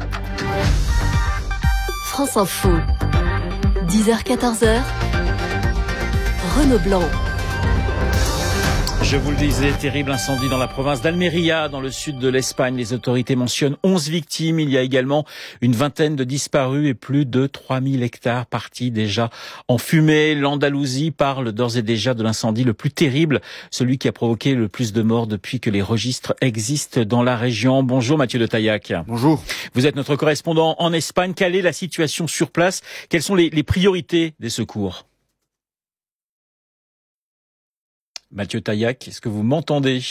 France Info, dix heures quatorze heures, Renaud Blanc. Je vous le disais, terrible incendie dans la province d'Almeria, dans le sud de l'Espagne. Les autorités mentionnent onze victimes. Il y a également une vingtaine de disparus et plus de trois mille hectares partis déjà en fumée. L'Andalousie parle d'ores et déjà de l'incendie le plus terrible, celui qui a provoqué le plus de morts depuis que les registres existent dans la région. Bonjour Mathieu de Taillac. Bonjour. Vous êtes notre correspondant en Espagne. Quelle est la situation sur place? Quelles sont les, les priorités des secours? Mathieu Taillac, est-ce que vous m'entendez?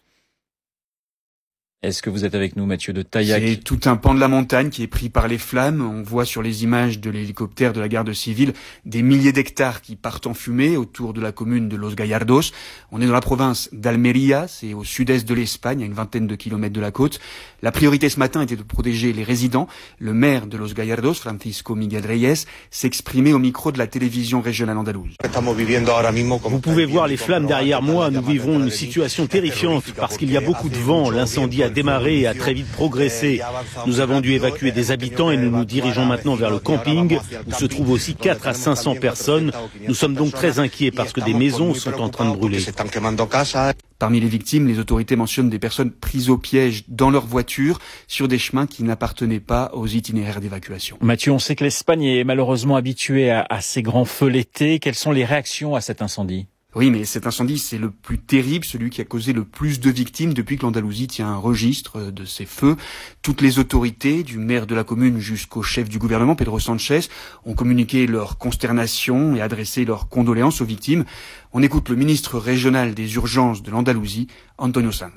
Est-ce que vous êtes avec nous, Mathieu de Taillac? C'est tout un pan de la montagne qui est pris par les flammes. On voit sur les images de l'hélicoptère de la garde civile des milliers d'hectares qui partent en fumée autour de la commune de Los Gallardos. On est dans la province d'Almeria, c'est au sud-est de l'Espagne, à une vingtaine de kilomètres de la côte. La priorité ce matin était de protéger les résidents. Le maire de Los Gallardos, Francisco Miguel Reyes, s'exprimait au micro de la télévision régionale andalouse. Vous pouvez voir les flammes derrière moi. Nous vivons une situation terrifiante parce qu'il y a beaucoup de vent. L'incendie a démarré et a très vite progressé. Nous avons dû évacuer des habitants et nous nous dirigeons maintenant vers le camping où se trouvent aussi quatre à cinq cents personnes. Nous sommes donc très inquiets parce que des maisons sont en train de brûler. Parmi les victimes, les autorités mentionnent des personnes prises au piège dans leur voiture sur des chemins qui n'appartenaient pas aux itinéraires d'évacuation. Mathieu, on sait que l'Espagne est malheureusement habituée à, à ces grands feux l'été. Quelles sont les réactions à cet incendie ? Oui, mais cet incendie, c'est le plus terrible, celui qui a causé le plus de victimes depuis que l'Andalousie tient un registre de ces feux. Toutes les autorités, du maire de la commune jusqu'au chef du gouvernement, Pedro Sánchez, ont communiqué leur consternation et adressé leurs condoléances aux victimes. On écoute le ministre régional des urgences de l'Andalousie, Antonio Sanz.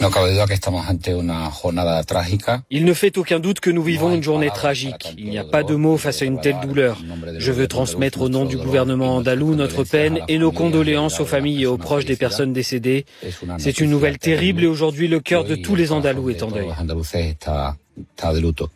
Il ne fait aucun doute que nous vivons une journée tragique. Il n'y a pas de mots face à une telle douleur. Je veux transmettre au nom du gouvernement andalou notre peine et nos condoléances aux familles et aux proches des personnes décédées. C'est une nouvelle terrible et aujourd'hui le cœur de tous les Andalous est en deuil.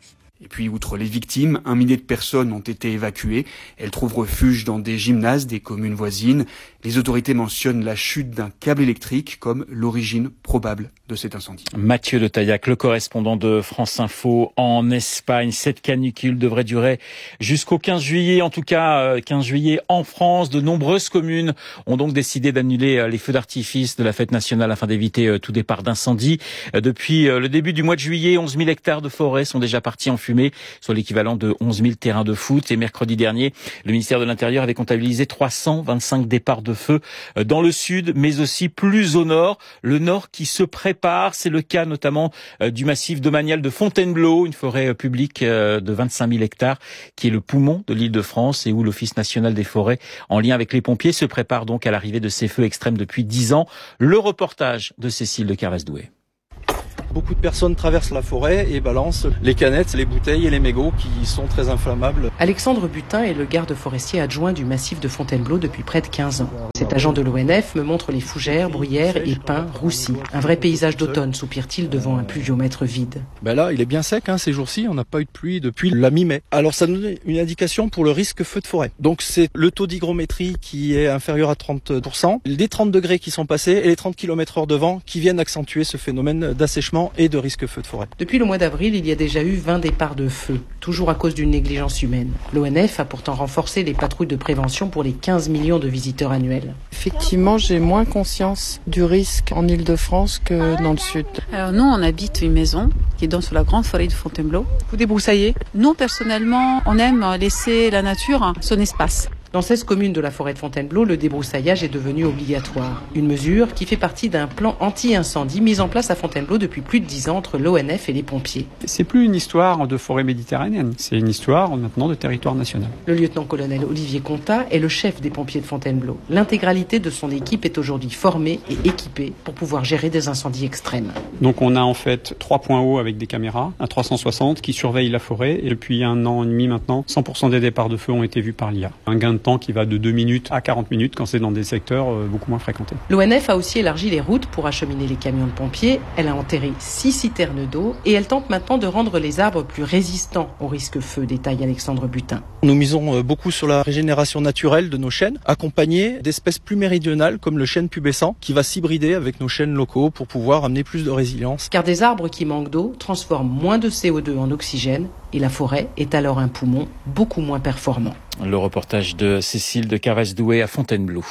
Et puis, outre les victimes, un millier de personnes ont été évacuées. Elles trouvent refuge dans des gymnases des communes voisines. Les autorités mentionnent la chute d'un câble électrique comme l'origine probable de cet incendie. Mathieu de Taillac, le correspondant de France Info en Espagne. Cette canicule devrait durer jusqu'au quinze juillet. En tout cas, quinze juillet en France. De nombreuses communes ont donc décidé d'annuler les feux d'artifice de la fête nationale afin d'éviter tout départ d'incendie. Depuis le début du mois de juillet, onze mille hectares de forêt sont déjà partis en fumée, soit l'équivalent de onze mille terrains de foot. Et mercredi dernier, le ministère de l'Intérieur avait comptabilisé trois cent vingt-cinq départs de feu dans le sud, mais aussi plus au nord. Le nord qui se prépare, c'est le cas notamment du massif domanial de Fontainebleau, une forêt publique de vingt-cinq mille hectares qui est le poumon de l'Île-de-France et où l'Office national des forêts, en lien avec les pompiers, se prépare donc à l'arrivée de ces feux extrêmes depuis dix ans. Le reportage de Cécile de Carvaz-Douai. Beaucoup de personnes traversent la forêt et balancent les canettes, les bouteilles et les mégots qui sont très inflammables. Alexandre Butin est le garde forestier adjoint du massif de Fontainebleau depuis près de quinze ans. Cet agent de l'O N F me montre les fougères, bruyères et pins roussis. Un vrai paysage d'automne, soupire-t-il devant un pluviomètre vide. Ben là, il est bien sec hein, ces jours-ci, on n'a pas eu de pluie depuis la mi-mai. Alors ça nous donne une indication pour le risque feu de forêt. Donc c'est le taux d'hygrométrie qui est inférieur à trente pour cent, les trente degrés qui sont passés et les trente kilomètres heure de vent qui viennent accentuer ce phénomène d'assèchement et de risque feu de forêt. Depuis le mois d'avril, il y a déjà eu vingt départs de feu, toujours à cause d'une négligence humaine. L'O N F a pourtant renforcé les patrouilles de prévention pour les quinze millions de visiteurs annuels. Effectivement, j'ai moins conscience du risque en Île-de-France que dans le sud. Alors nous, on habite une maison qui est dans sur la grande forêt de Fontainebleau. Vous débroussaillez ? Nous, personnellement, on aime laisser la nature son espace. Dans seize communes de la forêt de Fontainebleau, le débroussaillage est devenu obligatoire. Une mesure qui fait partie d'un plan anti-incendie mis en place à Fontainebleau depuis plus de dix ans entre l'O N F et les pompiers. C'est plus une histoire de forêt méditerranéenne, c'est une histoire maintenant de territoire national. Le lieutenant-colonel Olivier Contat est le chef des pompiers de Fontainebleau. L'intégralité de son équipe est aujourd'hui formée et équipée pour pouvoir gérer des incendies extrêmes. Donc on a en fait trois points hauts avec des caméras, un trois cent soixante qui surveillent la forêt et depuis un an et demi maintenant, cent pour cent des départs de feu ont été vus par l'I A. Un gain de temps qui va de deux minutes à quarante minutes quand c'est dans des secteurs beaucoup moins fréquentés. L'O N F a aussi élargi les routes pour acheminer les camions de pompiers. Elle a enterré six citernes d'eau et elle tente maintenant de rendre les arbres plus résistants au risque feu, détaille Alexandre Butin. Nous misons beaucoup sur la régénération naturelle de nos chênes, accompagnés d'espèces plus méridionales comme le chêne pubescent qui va s'hybrider avec nos chênes locaux pour pouvoir amener plus de résilience. Car des arbres qui manquent d'eau transforment moins de C O deux en oxygène et la forêt est alors un poumon beaucoup moins performant. Le reportage de Cécile de Carvaz-Douai à Fontainebleau.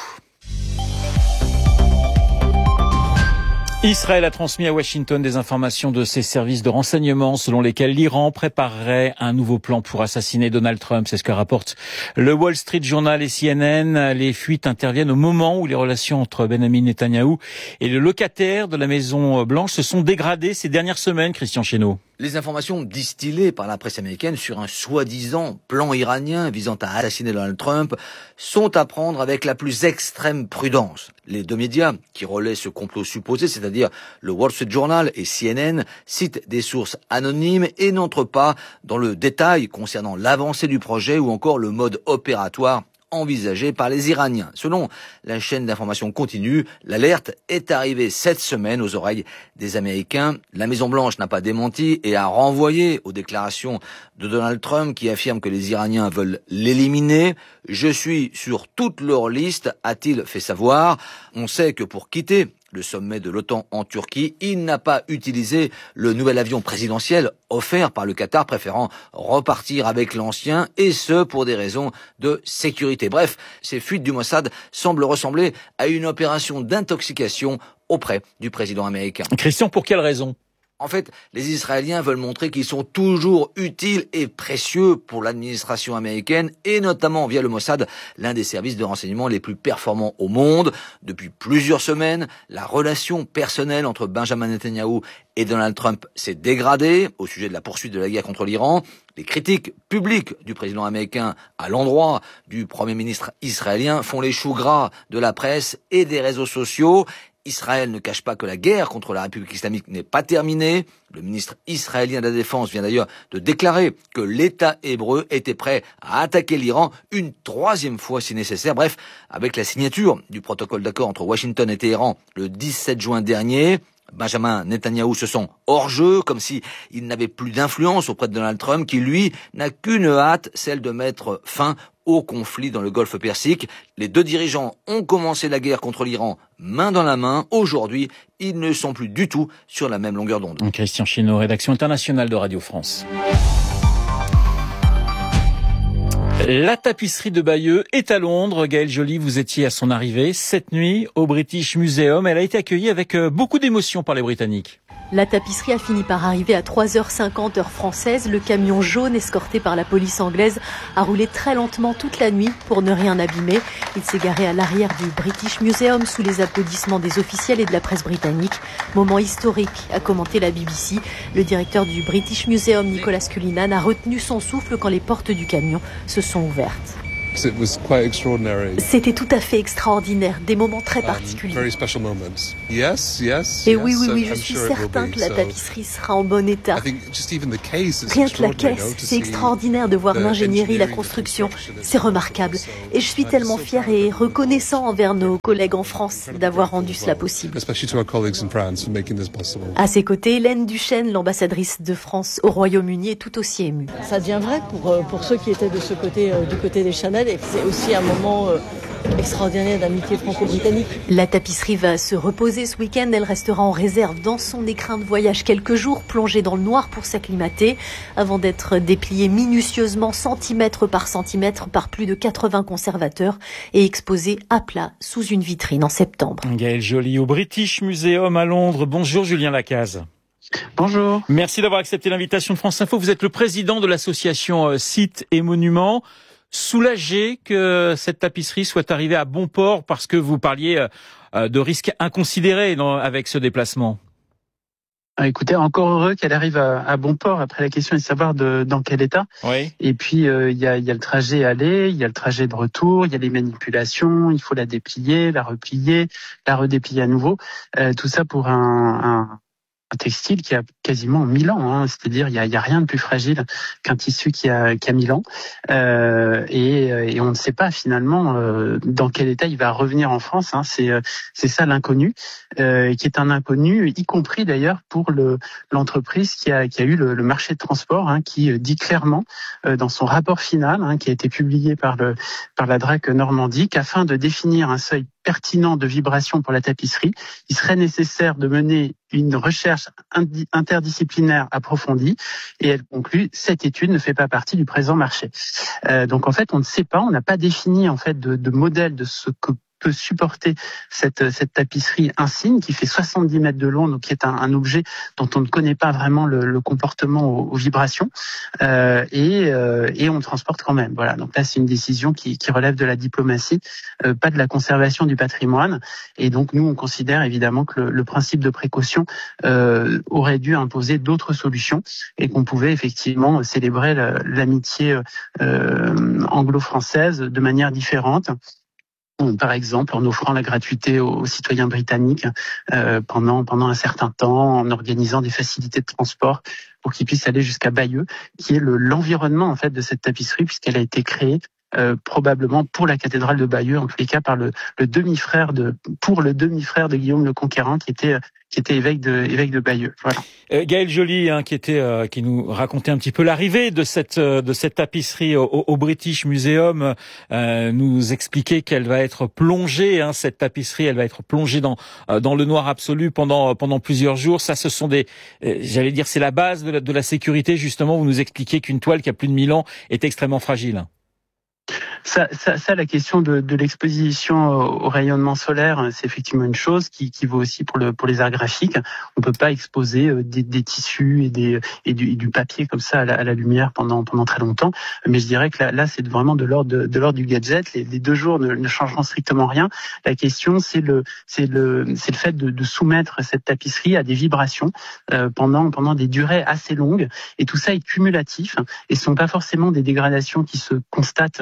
Israël a transmis à Washington des informations de ses services de renseignement selon lesquelles l'Iran préparerait un nouveau plan pour assassiner Donald Trump. C'est ce que rapporte le Wall Street Journal et C N N. Les fuites interviennent au moment où les relations entre Benjamin Netanyahou et le locataire de la Maison Blanche se sont dégradées ces dernières semaines, Christian Chesneau. Les informations distillées par la presse américaine sur un soi-disant plan iranien visant à assassiner Donald Trump sont à prendre avec la plus extrême prudence. Les deux médias qui relaient ce complot supposé, c'est-à-dire le Wall Street Journal et C N N, citent des sources anonymes et n'entrent pas dans le détail concernant l'avancée du projet ou encore le mode opératoire envisagé par les Iraniens. Selon la chaîne d'information continue, l'alerte est arrivée cette semaine aux oreilles des Américains. La Maison-Blanche n'a pas démenti et a renvoyé aux déclarations de Donald Trump qui affirme que les Iraniens veulent l'éliminer. « Je suis sur toute leur liste », a-t-il fait savoir. On sait que pour quitter le sommet de l'OTAN en Turquie, il n'a pas utilisé le nouvel avion présidentiel offert par le Qatar, préférant repartir avec l'ancien, et ce pour des raisons de sécurité. Bref, ces fuites du Mossad semblent ressembler à une opération d'intoxication auprès du président américain. Christian, pour quelle raison ? En fait, les Israéliens veulent montrer qu'ils sont toujours utiles et précieux pour l'administration américaine et notamment via le Mossad, l'un des services de renseignement les plus performants au monde. Depuis plusieurs semaines, la relation personnelle entre Benjamin Netanyahou et Donald Trump s'est dégradée au sujet de la poursuite de la guerre contre l'Iran. Les critiques publiques du président américain à l'endroit du premier ministre israélien font les choux gras de la presse et des réseaux sociaux. Israël ne cache pas que la guerre contre la République islamique n'est pas terminée. Le ministre israélien de la Défense vient d'ailleurs de déclarer que l'État hébreu était prêt à attaquer l'Iran une troisième fois si nécessaire. Bref, avec la signature du protocole d'accord entre Washington et Téhéran le dix-sept juin dernier, Benjamin Netanyahou se sent hors jeu, comme si il n'avait plus d'influence auprès de Donald Trump, qui lui n'a qu'une hâte, celle de mettre fin au conflit dans le Golfe Persique. Les deux dirigeants ont commencé la guerre contre l'Iran main dans la main. Aujourd'hui, ils ne sont plus du tout sur la même longueur d'onde. Christian Chénaud, rédaction internationale de Radio France. La tapisserie de Bayeux est à Londres. Gaëlle Joly, vous étiez à son arrivée cette nuit au British Museum. Elle a été accueillie avec beaucoup d'émotion par les Britanniques. La tapisserie a fini par arriver à trois heures cinquante heure française. Le camion jaune escorté par la police anglaise a roulé très lentement toute la nuit pour ne rien abîmer. Il s'est garé à l'arrière du British Museum sous les applaudissements des officiels et de la presse britannique. Moment historique, a commenté la B B C. Le directeur du British Museum, Nicolas Cullinan, a retenu son souffle quand les portes du camion se sont ouvertes. C'était tout à fait extraordinaire, des moments très particuliers. Et oui, oui, oui, je suis certain que la tapisserie sera en bon état. Rien que la caisse, c'est extraordinaire de voir l'ingénierie, la construction, c'est remarquable. Et je suis tellement fier et reconnaissant envers nos collègues en France d'avoir rendu cela possible. À ses côtés, Hélène Duchesne, l'ambassadrice de France au Royaume-Uni, est tout aussi émue. Ça devient vrai pour, pour ceux qui étaient de ce côté, euh, du côté des Chanel. Et c'est aussi un moment euh, extraordinaire d'amitié franco-britannique. La tapisserie va se reposer ce week-end. Elle restera en réserve dans son écrin de voyage quelques jours, plongée dans le noir pour s'acclimater, avant d'être dépliée minutieusement, centimètre par centimètre, par plus de quatre-vingts conservateurs et exposée à plat sous une vitrine en septembre. Gaëlle Joly au British Museum à Londres. Bonjour Julien Lacaze. Bonjour. Merci d'avoir accepté l'invitation de France Info. Vous êtes le président de l'association Sites et Monuments. Soulagé que cette tapisserie soit arrivée à bon port parce que vous parliez de risques inconsidérés dans, avec ce déplacement. Ah, écoutez, encore heureux qu'elle arrive à, à bon port. Après, la question est de savoir de, dans quel état. Oui. Et puis, il euh, y, a, y a le trajet aller, il y a le trajet de retour, il y a les manipulations, il faut la déplier, la replier, la redéplier à nouveau. Euh, tout ça pour un... un un textile qui a quasiment mille ans, hein. C'est-à-dire il y a, y a rien de plus fragile qu'un tissu qui a, qui a mille ans, euh, et, et on ne sait pas finalement euh, dans quel état il va revenir en France. Hein. C'est, c'est ça l'inconnu, euh, qui est un inconnu, y compris d'ailleurs pour le, l'entreprise qui a, qui a eu le, le marché de transport, hein, qui dit clairement euh, dans son rapport final, hein, qui a été publié par le par la D R A C Normandie, qu'afin de définir un seuil pertinent de vibration pour la tapisserie, il serait nécessaire de mener une recherche interdisciplinaire approfondie, et elle conclut, cette étude ne fait pas partie du présent marché. Euh, donc en fait, on ne sait pas, on n'a pas défini en fait de, de modèle de ce que peut supporter cette, cette tapisserie insigne qui fait soixante-dix mètres de long, donc qui est un, un objet dont on ne connaît pas vraiment le, le comportement aux, aux vibrations, euh, et, euh, et on le transporte quand même. Voilà. Donc là, c'est une décision qui, qui relève de la diplomatie, euh, pas de la conservation du patrimoine. Et donc nous, on considère évidemment que le, le principe de précaution euh, aurait dû imposer d'autres solutions et qu'on pouvait effectivement célébrer la, l'amitié euh, anglo-française de manière différente. Par exemple, en offrant la gratuité aux citoyens britanniques euh, pendant pendant un certain temps, en organisant des facilités de transport pour qu'ils puissent aller jusqu'à Bayeux, qui est le, l'environnement en fait de cette tapisserie, puisqu'elle a été créée euh, probablement pour la cathédrale de Bayeux, en tous les cas par le, le demi-frère de pour le demi-frère de Guillaume le Conquérant, qui était qui était évêque de évêque de Bayeux. Voilà. Euh, Gaëlle Joly, hein, qui était euh, qui nous racontait un petit peu l'arrivée de cette euh, de cette tapisserie au, au British Museum, euh, nous expliquait qu'elle va être plongée, hein, cette tapisserie, elle va être plongée dans euh, dans le noir absolu pendant pendant plusieurs jours. Ça, ce sont des, euh, j'allais dire, c'est la base de la, de la sécurité. Justement, vous nous expliquez qu'une toile qui a plus de mille ans est extrêmement fragile. Ça, ça, ça, la question de, de l'exposition au rayonnement solaire, c'est effectivement une chose qui, qui vaut aussi pour le pour les arts graphiques. On peut pas exposer des, des tissus et des et du, et du papier comme ça à la, à la lumière pendant pendant très longtemps. Mais je dirais que là, là c'est vraiment de l'ordre de, de l'ordre du gadget. Les, les deux jours ne, ne changeront strictement rien. La question, c'est le c'est le c'est le fait de, de soumettre cette tapisserie à des vibrations euh, pendant pendant des durées assez longues. Et tout ça est cumulatif et ce sont pas forcément des dégradations qui se constatent à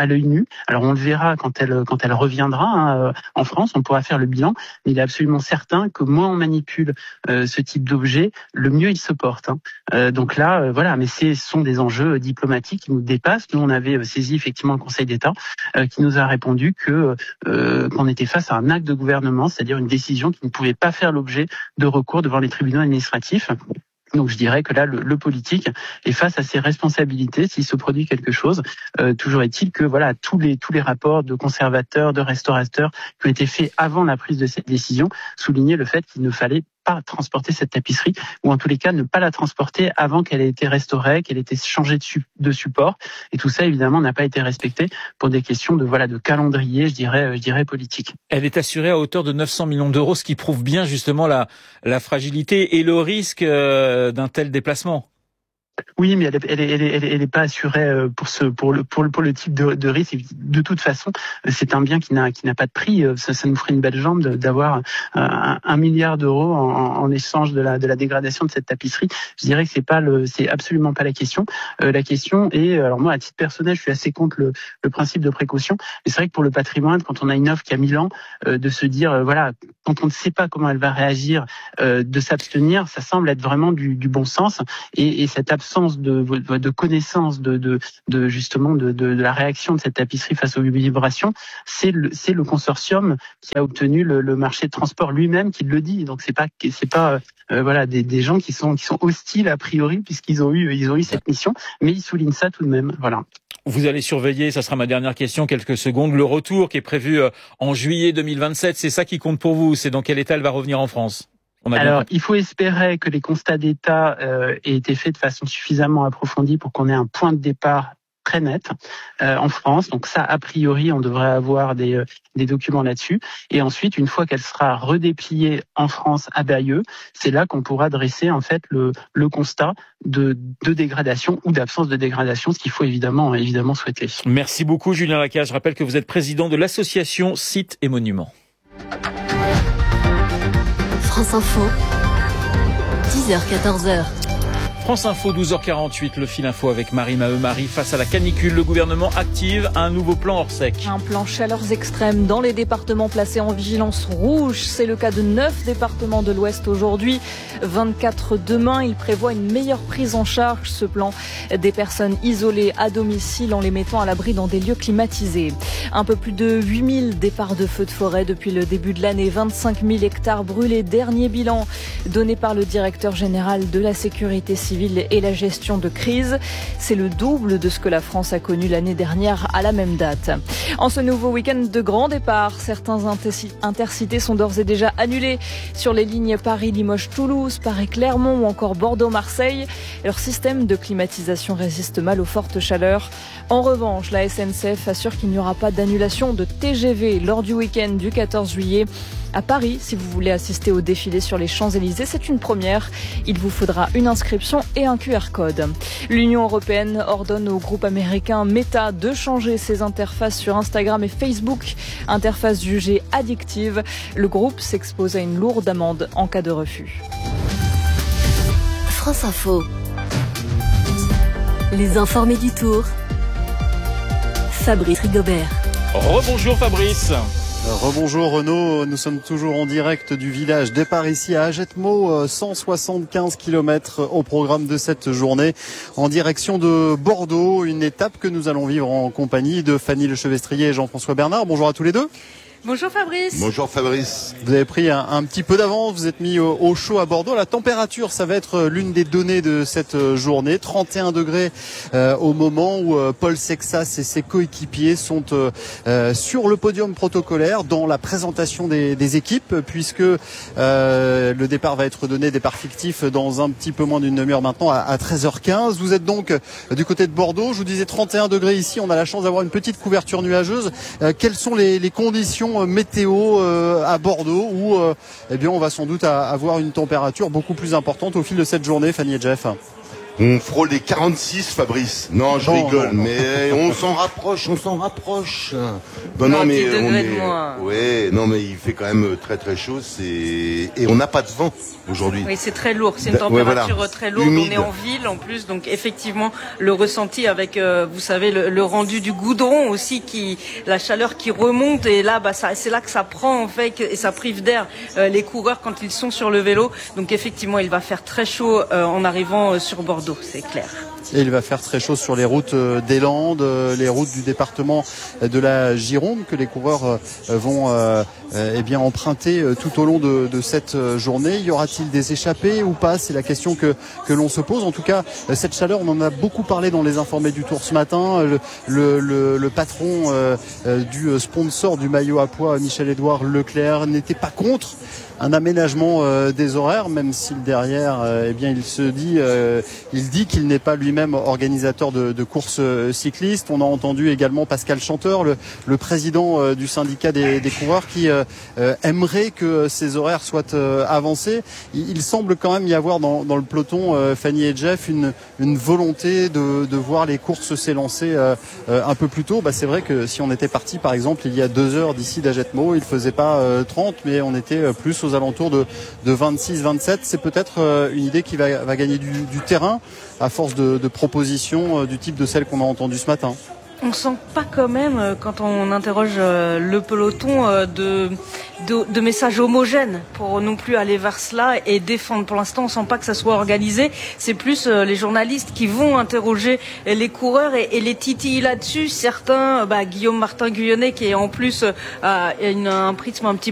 à l'œil nu. Alors on le verra quand elle quand elle reviendra hein, en France, on pourra faire le bilan. Mais il est absolument certain que moins on manipule euh, ce type d'objet, le mieux il se porte. Hein. Euh, donc là, euh, voilà. Mais ce sont des enjeux diplomatiques qui nous dépassent. Nous, on avait saisi effectivement le Conseil d'État euh, qui nous a répondu que euh, qu'on était face à un acte de gouvernement, c'est-à-dire une décision qui ne pouvait pas faire l'objet de recours devant les tribunaux administratifs. Donc je dirais que là, le, le politique est face à ses responsabilités s'il se produit quelque chose. Euh, toujours est-il que voilà tous les tous les rapports de conservateurs, de restaurateurs qui ont été faits avant la prise de cette décision soulignaient le fait qu'il ne fallait pas transporter cette tapisserie, ou en tous les cas ne pas la transporter avant qu'elle ait été restaurée, qu'elle ait été changée de, su- de support. Et tout ça, évidemment, n'a pas été respecté pour des questions de voilà de calendrier, je dirais, je dirais politique. Elle est assurée à hauteur de neuf cents millions d'euros, ce qui prouve bien justement la, la fragilité et le risque euh, d'un tel déplacement. Oui, mais elle est, elle est, elle est, elle est, elle est pas assurée pour ce, pour le, pour le, pour le type de, de risque. De toute façon, c'est un bien qui n'a, qui n'a pas de prix. Ça, ça nous ferait une belle jambe d'avoir un, un milliard d'euros en, en échange de la, de la dégradation de cette tapisserie. Je dirais que c'est pas le, c'est absolument pas la question. Euh, la question est, alors moi, à titre personnel, je suis assez contre le, le principe de précaution. Mais c'est vrai que pour le patrimoine, quand on a une œuvre qui a mille ans, euh, de se dire, euh, voilà, quand on ne sait pas comment elle va réagir, euh, de s'abstenir, ça semble être vraiment du, du bon sens. Et, et cette absence de, de connaissance de, de, de justement de, de, de la réaction de cette tapisserie face aux vibrations, c'est le, c'est le consortium qui a obtenu le, le marché de transport lui-même qui le dit. Donc c'est pas c'est pas euh, voilà des, des gens qui sont qui sont hostiles a priori puisqu'ils ont eu ils ont eu cette mission, mais ils soulignent ça tout de même. Voilà. Vous allez surveiller, ça sera ma dernière question, quelques secondes, le retour qui est prévu en juillet deux mille vingt-sept. C'est ça qui compte pour vous. C'est dans quel état elle va revenir en France? Alors, il faut espérer que les constats d'État euh, aient été faits de façon suffisamment approfondie pour qu'on ait un point de départ très net euh, en France. Donc ça, a priori, on devrait avoir des, euh, des documents là-dessus. Et ensuite, une fois qu'elle sera redépliée en France à Bayeux, c'est là qu'on pourra dresser en fait le, le constat de, de dégradation ou d'absence de dégradation, ce qu'il faut évidemment, évidemment souhaiter. Merci beaucoup, Julien Lacaze. Je rappelle que vous êtes président de l'association Sites et Monuments. France Info, dix heures quatorze heures. France Info, douze heures quarante-huit, le fil info avec Marie Maheu-Marie. Face à la canicule, le gouvernement active un nouveau plan Orsec. Un plan chaleurs extrêmes dans les départements placés en vigilance rouge. C'est le cas de neuf départements de l'Ouest aujourd'hui, vingt-quatre demain. Il prévoit une meilleure prise en charge, ce plan, des personnes isolées à domicile en les mettant à l'abri dans des lieux climatisés. Un peu plus de huit mille départs de feux de forêt depuis le début de l'année, vingt-cinq mille hectares brûlés. Dernier bilan donné par le directeur général de la sécurité civile et la gestion de crise. C'est le double de ce que la France a connu l'année dernière à la même date. En ce nouveau week-end de grand départ, certains intercités sont d'ores et déjà annulés sur les lignes Paris-Limoges-Toulouse, Paris-Clermont ou encore Bordeaux-Marseille. Leur système de climatisation résiste mal aux fortes chaleurs. En revanche, la S N C F assure qu'il n'y aura pas d'annulation de T G V lors du week-end du quatorze juillet. À Paris, si vous voulez assister au défilé sur les Champs-Élysées, c'est une première. Il vous faudra une inscription et un Q R code. L'Union européenne ordonne au groupe américain Meta de changer ses interfaces sur Instagram et Facebook, interfaces jugées addictives. Le groupe s'expose à une lourde amende en cas de refus. France Info. Les informés du tour. Fabrice Rigobert. Rebonjour Fabrice. Rebonjour Renaud, nous sommes toujours en direct du village des Parisis à Agetmo, cent soixante-quinze kilomètres au programme de cette journée en direction de Bordeaux, une étape que nous allons vivre en compagnie de Fanny Lechevestrier et Jean-François Bernard. Bonjour à tous les deux. Bonjour Fabrice. Bonjour Fabrice. Vous avez pris un, un petit peu d'avance, vous êtes mis au, au chaud à Bordeaux. La température, ça va être l'une des données de cette journée. trente et un degrés euh, au moment où euh, Paul Sexas et ses coéquipiers sont euh, sur le podium protocolaire dans la présentation des, des équipes, puisque euh, le départ va être donné, départ fictif, dans un petit peu moins d'une demi-heure maintenant, à, à treize heures quinze. Vous êtes donc euh, du côté de Bordeaux. Je vous disais trente et un degrés ici. On a la chance d'avoir une petite couverture nuageuse. Euh, quelles sont les, les conditions météo euh, à Bordeaux où euh, eh bien on va sans doute à, avoir une température beaucoup plus importante au fil de cette journée, Fanny et Jeff? On frôle les quarante-six, Fabrice. Non, je non, rigole, non, non. mais on s'en rapproche, on s'en rapproche. Non, non, mais on est... Ouais, non, mais il fait quand même très très chaud. C'est et on n'a pas de vent aujourd'hui. Oui, c'est très lourd. C'est une température ouais, voilà. très lourde. Humide. On est en ville en plus, donc effectivement le ressenti avec, euh, vous savez, le, le rendu du goudron aussi, qui la chaleur qui remonte et là, bah, ça, c'est là que ça prend en fait et ça prive d'air euh, les coureurs quand ils sont sur le vélo. Donc effectivement, il va faire très chaud euh, en arrivant euh, sur Bordeaux, c'est clair. Et il va faire très chaud sur les routes des Landes, les routes du département de la Gironde que les coureurs vont euh, eh bien emprunter tout au long de, de cette journée. Y aura-t-il des échappées ou pas? C'est la question que, que l'on se pose. En tout cas, cette chaleur, on en a beaucoup parlé dans les informés du Tour ce matin. Le, le, le, le patron euh, du sponsor du maillot à pois, Michel-Édouard Leclerc, n'était pas contre un aménagement euh, des horaires, même si derrière, euh, eh bien, il se dit, euh, il dit qu'il n'est pas lui-même organisateur de, de courses cyclistes. On a entendu également Pascal Chanteur, le, le président euh, du syndicat des, des coureurs, qui euh, euh, aimerait que ces horaires soient euh, avancés. Il, il semble quand même y avoir dans, dans le peloton, euh, Fanny et Jeff, une, une volonté de, de voir les courses s'élancer euh, euh, un peu plus tôt. Bah, c'est vrai que si on était parti, par exemple, il y a deux heures d'ici d'Agetmo, il faisait pas euh, trente, mais on était euh, plus aux alentours de, de vingt-six vingt-sept. C'est peut-être euh, une idée qui va, va gagner du, du terrain à force de, de propositions euh, du type de celles qu'on a entendues ce matin. On sent pas quand même, quand on interroge le peloton, de, de, de messages homogènes pour non plus aller vers cela et défendre. Pour l'instant, on sent pas que ça soit organisé. C'est plus les journalistes qui vont interroger les coureurs et, et les titillent là-dessus. Certains, bah, Guillaume Martin-Guyonnet, qui est en plus a une, un prisme un petit